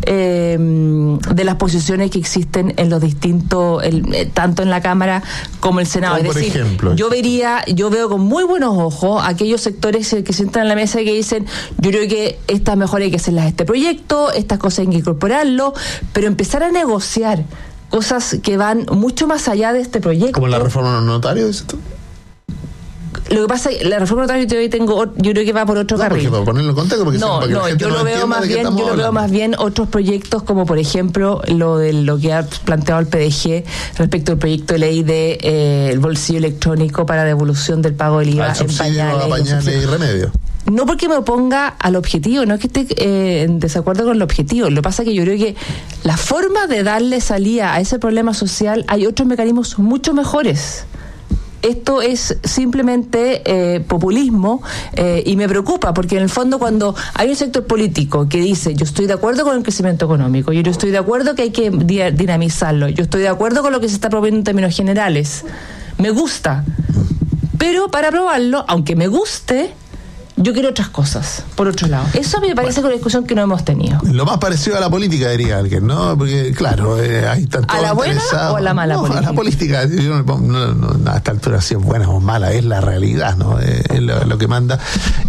eh, de las posiciones que existen en los distintos, el, eh, tanto en la Cámara como el Senado. Como es decir, por ejemplo, yo vería, yo veo con muy buenos ojos aquellos sectores que sientan en la mesa y que dicen, yo creo que estas mejoras hay que hacerlas a este proyecto, estas cosas hay que incorporarlo, pero empezar a negociar cosas que van mucho más allá de este proyecto. Como la reforma de los notarios, ¿dices tú? Lo que pasa es que la reforma notaria yo tengo, yo creo que va por otro no, carril. Porque ponerlo en contexto, porque no, para que no, la gente yo no lo veo más bien, yo lo veo más bien otros proyectos, como por ejemplo lo de lo que ha planteado el P D G respecto al proyecto de ley de eh, el bolsillo electrónico para devolución del pago del I V A en pañales, a pañales y remedios. No porque me oponga al objetivo, no es que esté eh, en desacuerdo con el objetivo. Lo que pasa es que yo creo que la forma de darle salida a ese problema social, hay otros mecanismos mucho mejores. Esto es simplemente eh, populismo eh, y me preocupa, porque en el fondo cuando hay un sector político que dice yo estoy de acuerdo con el crecimiento económico, yo estoy de acuerdo que hay que dinamizarlo, yo estoy de acuerdo con lo que se está proponiendo en términos generales, me gusta, pero para aprobarlo, aunque me guste, yo quiero otras cosas, por otro lado. Eso me parece bueno, con la discusión que no hemos tenido. Lo más parecido a la política, diría alguien, ¿no? Porque, claro, eh, ahí están todos ¿a la buena o a la mala no, política? A la política, yo no, no, no, a esta altura si es buena o mala, es la realidad, ¿no? Eh, es lo, lo que manda.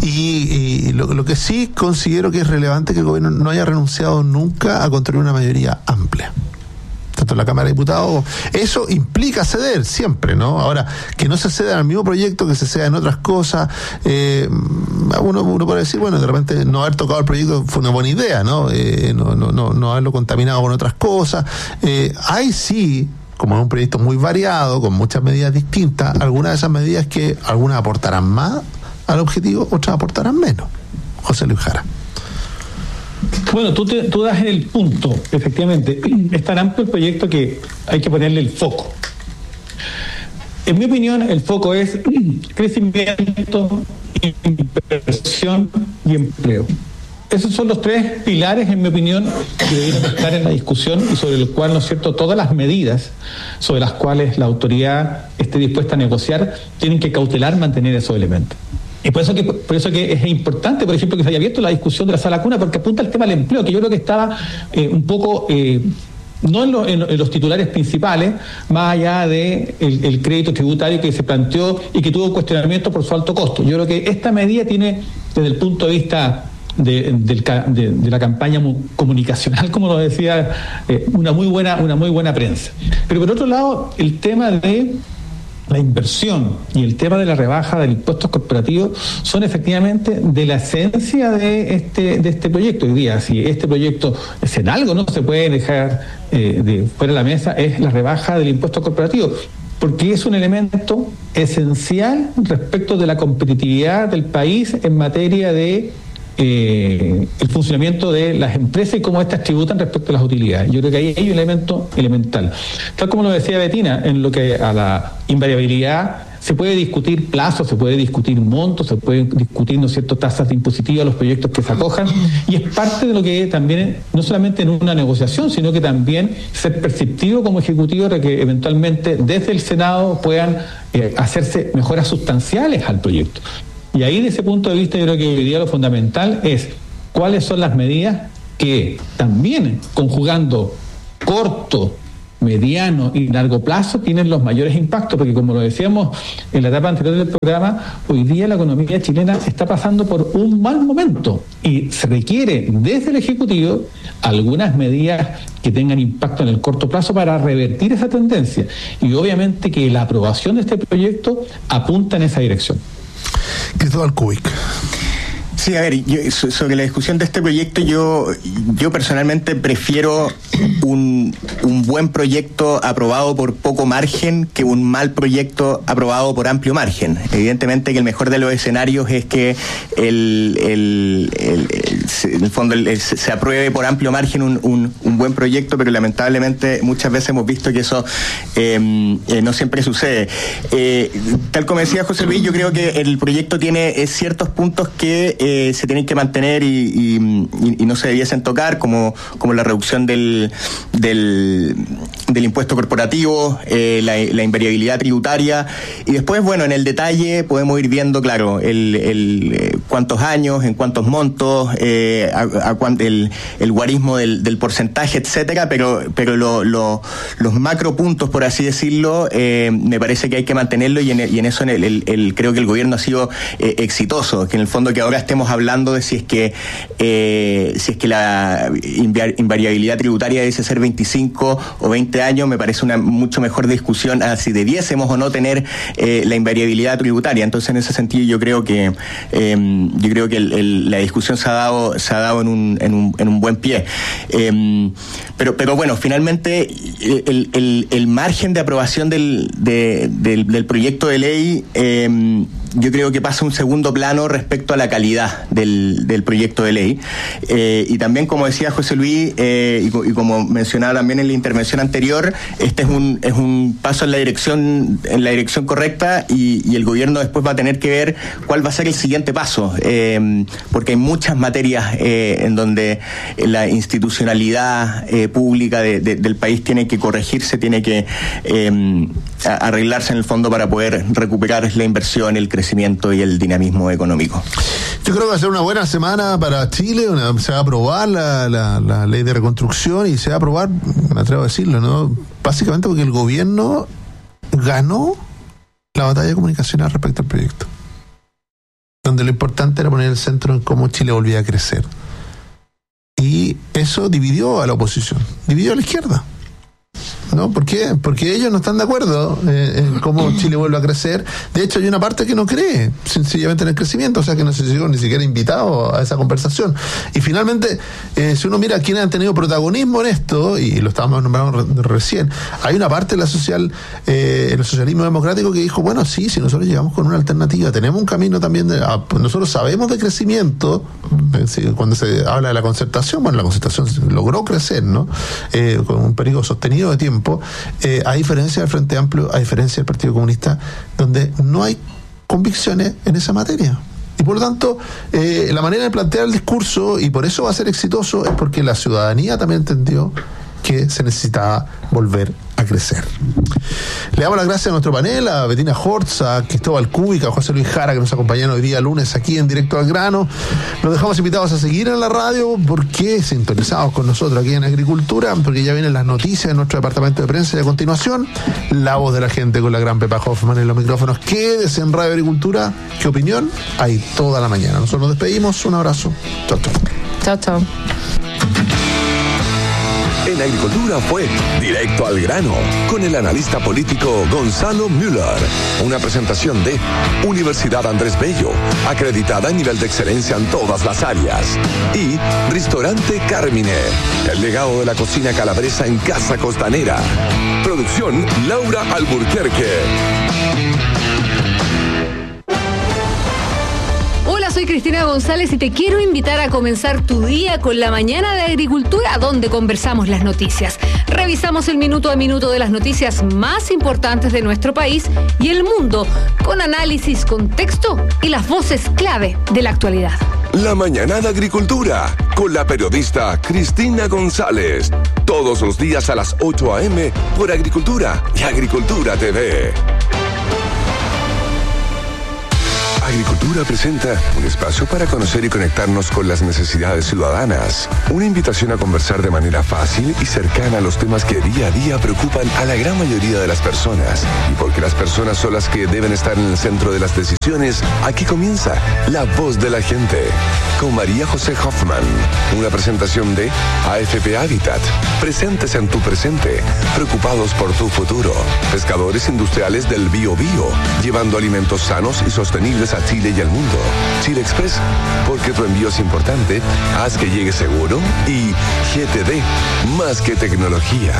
Y, y lo, lo que sí considero que es relevante que el gobierno no haya renunciado nunca a construir una mayoría amplia. Tanto en la Cámara de Diputados, eso implica ceder siempre, ¿no? Ahora, que no se ceda al mismo proyecto, que se ceda en otras cosas, eh, uno, uno puede decir, bueno, de repente no haber tocado el proyecto fue una buena idea, ¿no? Eh, no, no, no, no haberlo contaminado con otras cosas. Eh, hay sí, como en un proyecto muy variado, con muchas medidas distintas, algunas de esas medidas que algunas aportarán más al objetivo, otras aportarán menos. José Luis Jara. Bueno, tú, te, tú das el punto, efectivamente. Es tan amplio el proyecto que hay que ponerle el foco. En mi opinión, el foco es crecimiento, inversión y empleo. Esos son los tres pilares, en mi opinión, que deberían estar en la discusión y sobre el cual, ¿no es cierto?, todas las medidas sobre las cuales la autoridad esté dispuesta a negociar tienen que cautelar mantener esos elementos. Y por eso que por eso que es importante, por ejemplo, que se haya abierto la discusión de la sala cuna, porque apunta al tema del empleo, que yo creo que estaba eh, un poco... Eh, no en, lo, en, en los titulares principales, más allá de el, el crédito tributario que se planteó y que tuvo cuestionamiento por su alto costo. Yo creo que esta medida tiene, desde el punto de vista de, de, de, de la campaña comunicacional, como lo decía, eh, una muy buena, una muy buena prensa. Pero por otro lado, el tema de la inversión y el tema de la rebaja del impuesto corporativo son efectivamente de la esencia de este de este proyecto. Hoy día, si este proyecto es en algo, no se puede dejar eh, de fuera de la mesa, es la rebaja del impuesto corporativo, porque es un elemento esencial respecto de la competitividad del país en materia de Eh, el funcionamiento de las empresas y cómo éstas tributan respecto a las utilidades. Yo creo que ahí hay un elemento elemental. Tal como lo decía Betina, en lo que a la invariabilidad se puede discutir plazos, se puede discutir montos, se puede discutir, ¿no es cierto?, tasas de impositivas a los proyectos que se acojan, y es parte de lo que también, no solamente en una negociación, sino que también ser perceptivo como ejecutivo de que eventualmente desde el Senado puedan eh, hacerse mejoras sustanciales al proyecto. Y ahí, desde ese punto de vista, yo creo que hoy día lo fundamental es cuáles son las medidas que también, conjugando corto, mediano y largo plazo, tienen los mayores impactos, porque como lo decíamos en la etapa anterior del programa, hoy día la economía chilena está pasando por un mal momento y se requiere desde el Ejecutivo algunas medidas que tengan impacto en el corto plazo para revertir esa tendencia. Y obviamente que la aprobación de este proyecto apunta en esa dirección. Cristóbal Kubik. Sí, a ver, yo, sobre la discusión de este proyecto, yo yo personalmente prefiero un, un buen proyecto aprobado por poco margen que un mal proyecto aprobado por amplio margen. Evidentemente que el mejor de los escenarios es que el, el, el, el, en el fondo el, el, se apruebe por amplio margen un, un, un buen proyecto, pero lamentablemente muchas veces hemos visto que eso eh, eh, no siempre sucede. Eh, tal como decía José Luis, yo creo que el proyecto tiene eh, ciertos puntos que eh, Eh, se tienen que mantener y, y, y, y no se debiesen tocar, como, como la reducción del, del, del impuesto corporativo, eh, la, la invariabilidad tributaria, y después, bueno, en el detalle podemos ir viendo, claro, el, el eh, cuántos años, en cuántos montos, eh, a, a cuán, el, el guarismo del, del porcentaje, etcétera, pero, pero lo, lo, los macro puntos, por así decirlo, eh, me parece que hay que mantenerlo, y en, y en eso en el, el, el, creo que el gobierno ha sido eh, exitoso, que en el fondo que ahora estemos hablando de si es que eh, si es que la invariabilidad tributaria debe ser veinticinco o veinte años, me parece una mucho mejor discusión a si debiésemos o no tener eh, la invariabilidad tributaria. Entonces, en ese sentido, yo creo que eh, yo creo que el, el, la discusión se ha dado se ha dado en un en un, en un buen pie. Eh, pero pero bueno, finalmente el, el, el margen de aprobación del de, del, del proyecto de ley eh, yo creo que pasa a un segundo plano respecto a la calidad del, del proyecto de ley. Eh, y también, como decía José Luis, eh, y, y como mencionaba también en la intervención anterior, este es un es un paso en la dirección en la dirección correcta, y, y el gobierno después va a tener que ver cuál va a ser el siguiente paso, eh, porque hay muchas materias eh, en donde la institucionalidad eh, pública de, de, del país tiene que corregirse, tiene que eh, arreglarse en el fondo para poder recuperar la inversión, el crecimiento y el dinamismo económico. Yo creo que va a ser una buena semana para Chile. Una, se va a aprobar la, la, la ley de reconstrucción, y se va a aprobar, me atrevo a decirlo, ¿no? Básicamente porque el gobierno ganó la batalla comunicacional respecto al proyecto, donde lo importante era poner el centro en cómo Chile volvía a crecer. Y eso dividió a la oposición, dividió a la izquierda. ¿No? ¿Por qué? Porque ellos no están de acuerdo eh, en cómo Chile vuelve a crecer. De hecho, hay una parte que no cree sencillamente en el crecimiento, o sea que no se llegó ni siquiera invitado a esa conversación. Y finalmente, eh, si uno mira quiénes han tenido protagonismo en esto, y lo estábamos nombrando re- recién, hay una parte de la social, eh, el socialismo democrático, que dijo, bueno, sí, si nosotros llegamos con una alternativa, tenemos un camino también, de, a, nosotros sabemos de crecimiento, eh, sí, cuando se habla de la concertación, bueno, la concertación logró crecer, ¿no? Eh, con un periodo sostenido de tiempo. tiempo, eh, a diferencia del Frente Amplio, a diferencia del Partido Comunista, donde no hay convicciones en esa materia. Y por lo tanto, eh, la manera de plantear el discurso, y por eso va a ser exitoso, es porque la ciudadanía también entendió que se necesitaba volver a crecer. Le damos las gracias a nuestro panel, a Bettina Hortz, a Cristóbal Cúbica, a José Luis Jara, que nos acompañaron hoy día lunes aquí en Directo al Grano. Los dejamos invitados a seguir en la radio, porque sintonizados con nosotros aquí en Agricultura, porque ya vienen las noticias de nuestro departamento de prensa, y a continuación, la voz de la gente con la gran Pepa Hoffman en los micrófonos. Quédese en Radio Agricultura, ¿qué opinión? Hay toda la mañana. Nosotros nos despedimos, un abrazo. Chao, chao. Chao, chao. En Agricultura fue Directo al Grano, con el analista político Gonzalo Müller. Una presentación de Universidad Andrés Bello, acreditada a nivel de excelencia en todas las áreas. Y Ristorante Carmine, el legado de la cocina calabresa en Casa Costanera. Producción Laura Alburquerque. Hola, soy Cristina González y te quiero invitar a comenzar tu día con la mañana de Agricultura, donde conversamos las noticias. Revisamos el minuto a minuto de las noticias más importantes de nuestro país y el mundo, con análisis, contexto y las voces clave de la actualidad. La mañana de Agricultura, con la periodista Cristina González. Todos los días a las ocho a eme por Agricultura y Agricultura T V. Agricultura presenta un espacio para conocer y conectarnos con las necesidades ciudadanas. Una invitación a conversar de manera fácil y cercana a los temas que día a día preocupan a la gran mayoría de las personas. Y porque las personas son las que deben estar en el centro de las decisiones, aquí comienza La Voz de la Gente, con María José Hoffman. Una presentación de A F P Habitat. Presentes en tu presente, preocupados por tu futuro. Pescadores industriales del Bio Bio, llevando alimentos sanos y sostenibles a Chile y al mundo. Chile Express, porque tu envío es importante, haz que llegue seguro. Y G T D, más que tecnología.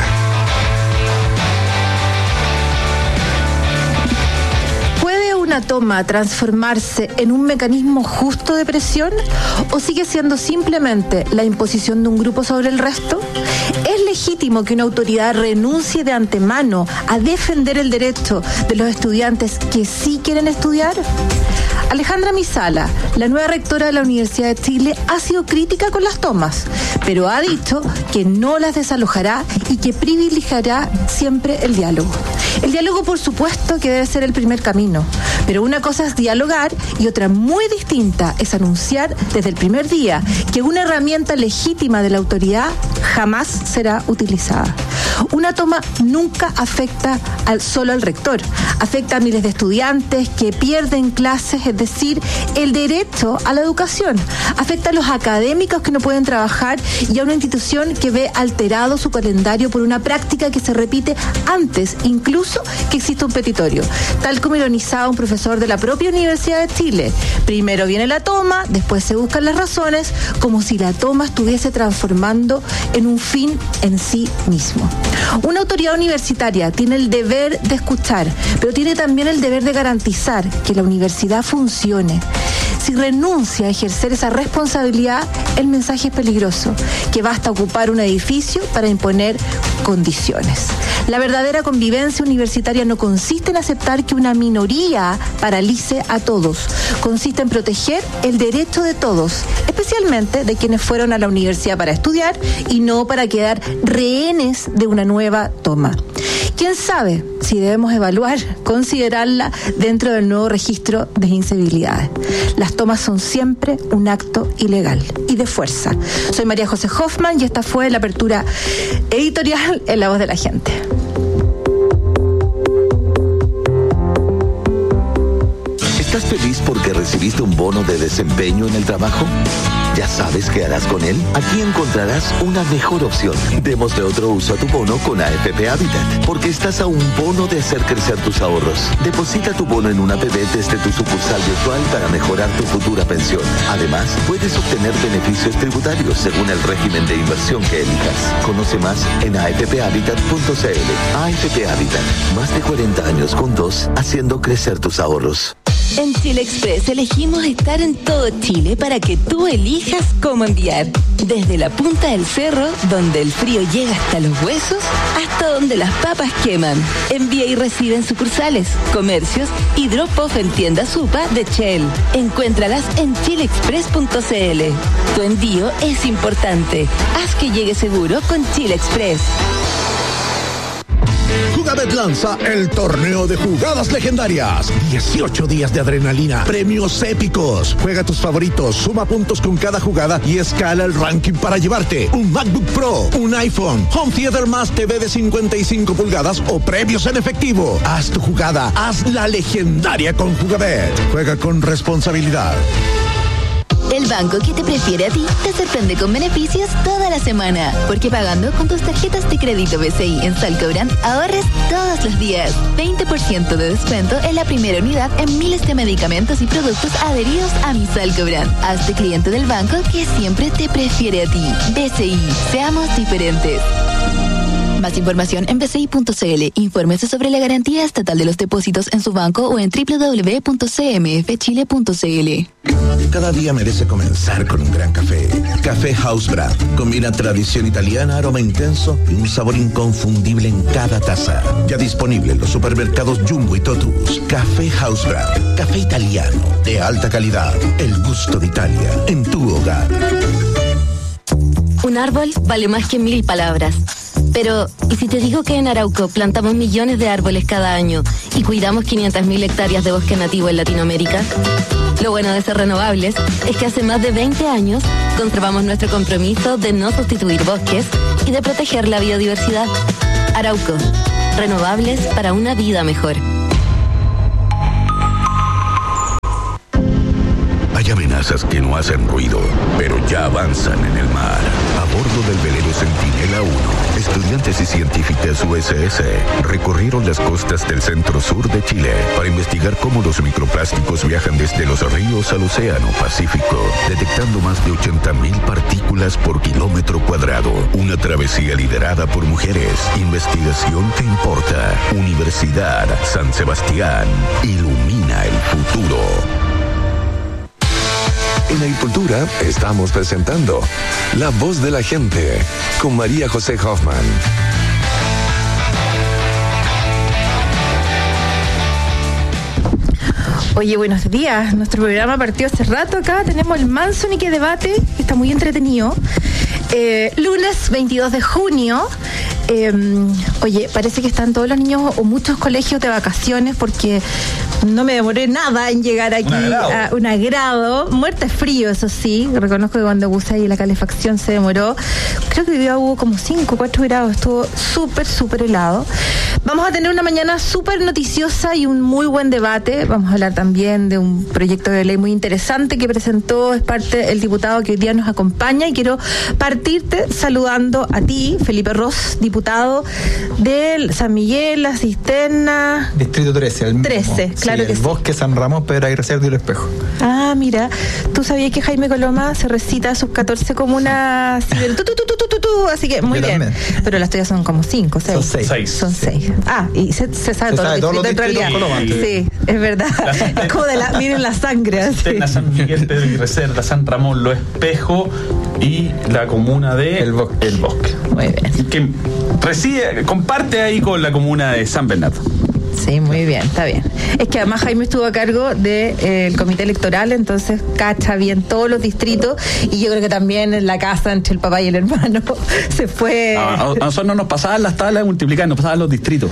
¿Puede una toma transformarse en un mecanismo justo de presión? ¿O sigue siendo simplemente la imposición de un grupo sobre el resto? ¿Es legítimo que una autoridad renuncie de antemano a defender el derecho de los estudiantes que sí quieren estudiar? Alejandra Misala, la nueva rectora de la Universidad de Chile, ha sido crítica con las tomas, pero ha dicho que no las desalojará y que privilegiará siempre el diálogo. El diálogo, por supuesto, que debe ser el primer camino, pero una cosa es dialogar y otra muy distinta es anunciar desde el primer día que una herramienta legítima de la autoridad jamás será utilizada. Una toma nunca afecta al, solo al rector, afecta a miles de estudiantes que pierden clases, es decir, el derecho a la educación, afecta a los académicos que no pueden trabajar y a una institución que ve alterado su calendario por una práctica que se repite antes incluso que exista un petitorio, tal como ironizaba un profesor de la propia Universidad de Chile. Primero viene la toma, después se buscan las razones, como si la toma estuviese transformando en un fin en sí mismo. Una autoridad universitaria tiene el deber de escuchar, pero tiene también el deber de garantizar que la universidad funcione. Si renuncia a ejercer esa responsabilidad, el mensaje es peligroso, que basta ocupar un edificio para imponer condiciones. La verdadera convivencia universitaria no consiste en aceptar que una minoría paralice a todos, consiste en proteger el derecho de todos, especialmente de quienes fueron a la universidad para estudiar y no para quedar rehenes de una nueva toma. ¿Quién sabe si debemos evaluar, considerarla dentro del nuevo registro de incivilidades? Las tomas son siempre un acto ilegal y de fuerza. Soy María José Hoffman y esta fue la apertura editorial en La Voz de la Gente. ¿Estás feliz porque recibiste un bono de desempeño en el trabajo? ¿Ya sabes qué harás con él? Aquí encontrarás una mejor opción. Démosle otro uso a tu bono con A F P Habitat, porque estás a un bono de hacer crecer tus ahorros. Deposita tu bono en una A P B desde tu sucursal virtual para mejorar tu futura pensión. Además, puedes obtener beneficios tributarios según el régimen de inversión que elijas. Conoce más en a f p habitat punto c l. A F P Habitat, más de cuarenta años juntos, haciendo crecer tus ahorros. En Chile Express elegimos estar en todo Chile para que tú elijas cómo enviar. Desde la punta del cerro, donde el frío llega hasta los huesos, hasta donde las papas queman. Envía y recibe en sucursales, comercios y drop-off en tiendas UPA de Shell. Encuéntralas en chile express punto c l. Tu envío es importante. Haz que llegue seguro con Chile Express. Jugabet lanza el torneo de jugadas legendarias. dieciocho días de adrenalina, premios épicos. Juega tus favoritos, suma puntos con cada jugada y escala el ranking para llevarte un MacBook Pro, un iPhone, Home Theater más T V de cincuenta y cinco pulgadas o premios en efectivo. Haz tu jugada, haz la legendaria con Jugabet. Juega con responsabilidad. El banco que te prefiere a ti te sorprende con beneficios toda la semana. Porque pagando con tus tarjetas de crédito B C I en Salcobran, ahorres todos los días. veinte por ciento de descuento en la primera unidad en miles de medicamentos y productos adheridos a mi Salcobran. Hazte cliente del banco que siempre te prefiere a ti. B C I, seamos diferentes. Más información en b c i punto c l. Infórmese sobre la garantía estatal de los depósitos en su banco o en doble u doble u doble u punto c m f chile punto c l. Cada día merece comenzar con un gran café. Café House Brand. Combina tradición italiana, aroma intenso y un sabor inconfundible en cada taza. Ya disponible en los supermercados Jumbo y Totus. Café House Brand. Café italiano de alta calidad. El gusto de Italia en tu hogar. Un árbol vale más que mil palabras. Pero, ¿y si te digo que en Arauco plantamos millones de árboles cada año y cuidamos quinientas mil hectáreas de bosque nativo en Latinoamérica? Lo bueno de ser renovables es que hace más de veinte años conservamos nuestro compromiso de no sustituir bosques y de proteger la biodiversidad. Arauco, renovables para una vida mejor. Hay amenazas que no hacen ruido, pero ya avanzan en el mar. A bordo del velero Centinela uno, estudiantes y científicas U S S recorrieron las costas del centro-sur de Chile para investigar cómo los microplásticos viajan desde los ríos al océano Pacífico, detectando más de ochenta mil partículas por kilómetro cuadrado. Una travesía liderada por mujeres. Investigación que importa. Universidad San Sebastián. Ilumina el futuro. En Agricultura estamos presentando La Voz de la Gente con María José Hoffman. Oye, buenos días. Nuestro programa partió hace rato acá. Tenemos el Manso Nique Debate, que está muy entretenido. Eh, lunes veintidós de junio. Eh, oye, parece que están todos los niños o muchos colegios de vacaciones porque no me demoré nada en llegar aquí un a un agrado. Muerte de frío, eso sí. Reconozco que cuando puse ahí la calefacción se demoró. Creo que hoy día hubo como cinco, cuatro grados. Estuvo súper, súper helado. Vamos a tener una mañana súper noticiosa y un muy buen debate. Vamos a hablar también de un proyecto de ley muy interesante que presentó, es parte el diputado que hoy día nos acompaña. Y quiero partirte saludando a ti, Felipe Ros, diputado del San Miguel, La Cisterna. Distrito trece, el mismo. trece, claro sí, que el sí. Bosque, San Ramón, Pedro Aguirre Cerdo y El Espejo. Ah, mira, ¿tú sabías que Jaime Coloma se recita sus catorce comunas? Tu, tu, tu, tu, tu, tu, tu, así que muy Yo bien. también. Pero las tuyas son como cinco, seis. Son seis. Son seis. Ah, y se, se sabe Se todo sabe todos los distritos en Coloma. realidad. Sí, es verdad. Es como de la, miren la sangre. así. Cisterna, San Miguel, Pedro Aguirre Cerda, San Ramón, Lo Espejo y la comuna de El Bosque. El Bosque. Muy bien. Que reside, comparte ahí con la comuna de San Bernardo. Sí, muy bien, está bien. Es que además Jaime estuvo a cargo del de, eh, comité electoral, entonces cacha bien todos los distritos y yo creo que también en la casa entre el papá y el hermano se fue... A, a, a nosotros no nos pasaban las tablas de multiplicar, nos pasaban los distritos.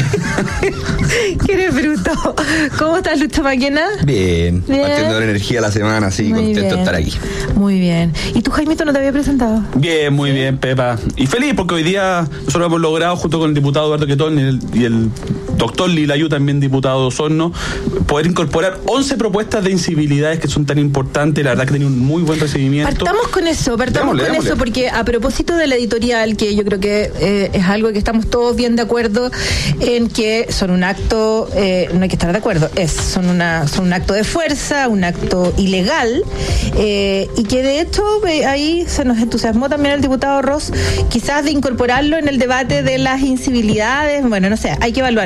¿Qué eres bruto? ¿Cómo estás, Lucho Maquena? Bien, Bien. partiendo de la energía la semana, sí, Muy contento bien. de estar aquí. Muy bien. ¿Y tú, Jaimito, no te había presentado? Bien, muy bien, Pepa. Y feliz porque hoy día nosotros hemos logrado, junto con el diputado Eduardo Quetón y el, y el doctor Lilayu, también diputado de Osorno, poder incorporar once propuestas de incivilidades que son tan importantes. La verdad que tiene un muy buen recibimiento. Partamos con eso, partamos Démosle, con démosle. eso, porque a propósito de la editorial, que yo creo que eh, es algo que estamos todos bien de acuerdo en que son un acto, eh, no hay que estar de acuerdo, es son una son un acto de fuerza, un acto ilegal, eh, y que de hecho eh, ahí se nos entusiasmó también el diputado Ross, quizás de incorporarlo en el debate de las incivilidades. Bueno, no sé, hay que evaluarlo.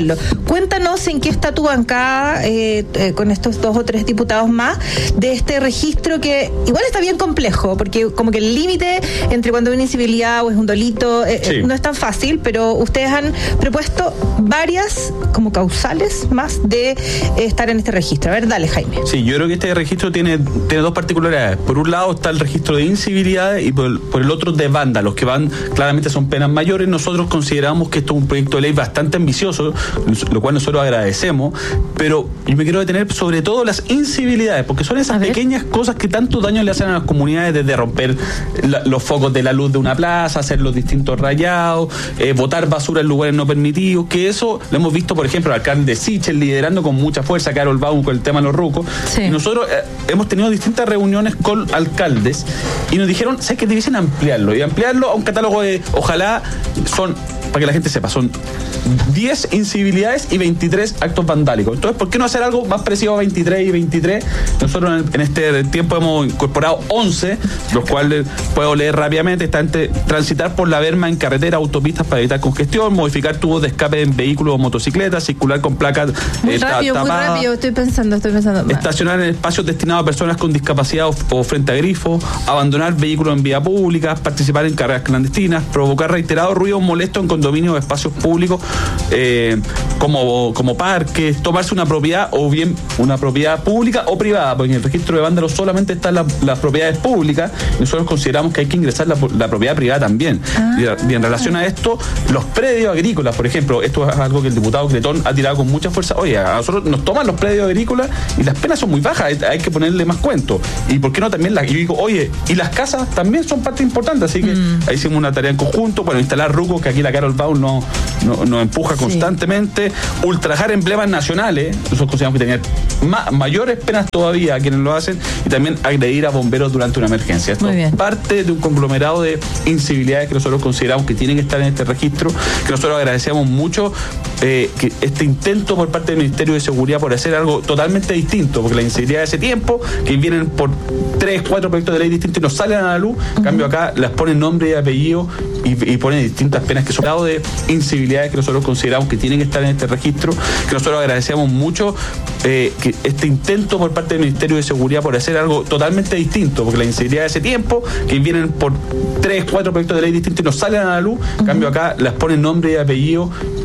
cuéntanos en qué está tu bancada eh, eh, con estos dos o tres diputados más de este registro que igual está bien complejo, porque como que el límite entre cuando hay una incivilidad o es un delito eh, sí. no es tan fácil, pero ustedes han propuesto varias como causales más de eh, estar en este registro. A ver, dale, Jaime. Sí, yo creo que este registro tiene, tiene dos particularidades. Por un lado está el registro de incivilidades y por el, por el otro de vándalos, que van, claramente son penas mayores. Nosotros consideramos que esto es un proyecto de ley bastante ambicioso, lo cual nosotros agradecemos, pero yo me quiero detener sobre todo las incivilidades, porque son esas pequeñas cosas que tanto daño le hacen a las comunidades, desde romper la, los focos de la luz de una plaza, hacer los distintos rayados, eh, botar basura en lugares no permitidos, que eso lo hemos visto, por ejemplo, al alcalde Sichel liderando con mucha fuerza, Carol Baum, con el tema de los rucos. Sí. Y nosotros eh, hemos tenido distintas reuniones con alcaldes y nos dijeron, ¿sabes qué? Debiesen ampliarlo, y ampliarlo a un catálogo de, ojalá, son, para que la gente sepa, son diez incivilidades y veintitrés actos vandálicos. Entonces, ¿por qué no hacer algo más parecido a veintitrés y veintitrés? Nosotros en este tiempo hemos incorporado once, los cuales puedo leer rápidamente. Está entre transitar por la berma en carretera, autopistas para evitar congestión, modificar tubos de escape en vehículos o motocicletas, circular con placas muy eh, rápido, tapadas, muy rápido, estoy pensando, estoy pensando. Estacionar en espacios destinados a personas con discapacidad o, o frente a grifos, abandonar vehículos en vía pública, participar en carreras clandestinas, provocar reiterados ruidos molestos en condominios o espacios públicos, eh, como, como parques, tomarse una propiedad o bien una propiedad pública o privada, porque en el registro de vándalos solamente están las, las propiedades públicas. Nosotros consideramos que hay que ingresar la, la propiedad privada también. Ah. Y, y en relación a esto, los predios agrícolas, por ejemplo, esto es algo que el diputado Cretón ha tirado con mucha fuerza. Oye, a nosotros nos toman los predios agrícolas y las penas son muy bajas, hay, hay que ponerle más cuento. Y por qué no también las, y yo digo, oye, y las casas también son parte importante, así que mm. ahí hicimos una tarea en conjunto. Bueno, instalar rucos, que aquí la Carol Baum no, no, nos empuja sí. constantemente, ultrajar emblemas nacionales, nosotros consideramos que tener ma- mayores penas todavía a quienes lo hacen, y también agredir a bomberos durante una emergencia. Esto es parte de un conglomerado de incivilidades que nosotros consideramos que tienen que estar en este registro, que nosotros agradecemos mucho eh, que este intento por parte del Ministerio de Seguridad por hacer algo totalmente distinto, porque la incivilidad de ese tiempo, que vienen por tres, cuatro proyectos de ley distintos y nos salen a la luz, en uh-huh. cambio acá las ponen nombre y apellido y, y ponen distintas penas que son lado de incivilidades que nosotros consideramos que tienen que estar en este registro, que nosotros agradecemos mucho eh, que este intento por parte del Ministerio de Seguridad por hacer algo totalmente distinto, porque la incivilidad de ese tiempo, que vienen por tres, cuatro proyectos de ley distintos y nos salen a la luz, en uh-huh. cambio acá las ponen nombre y apellido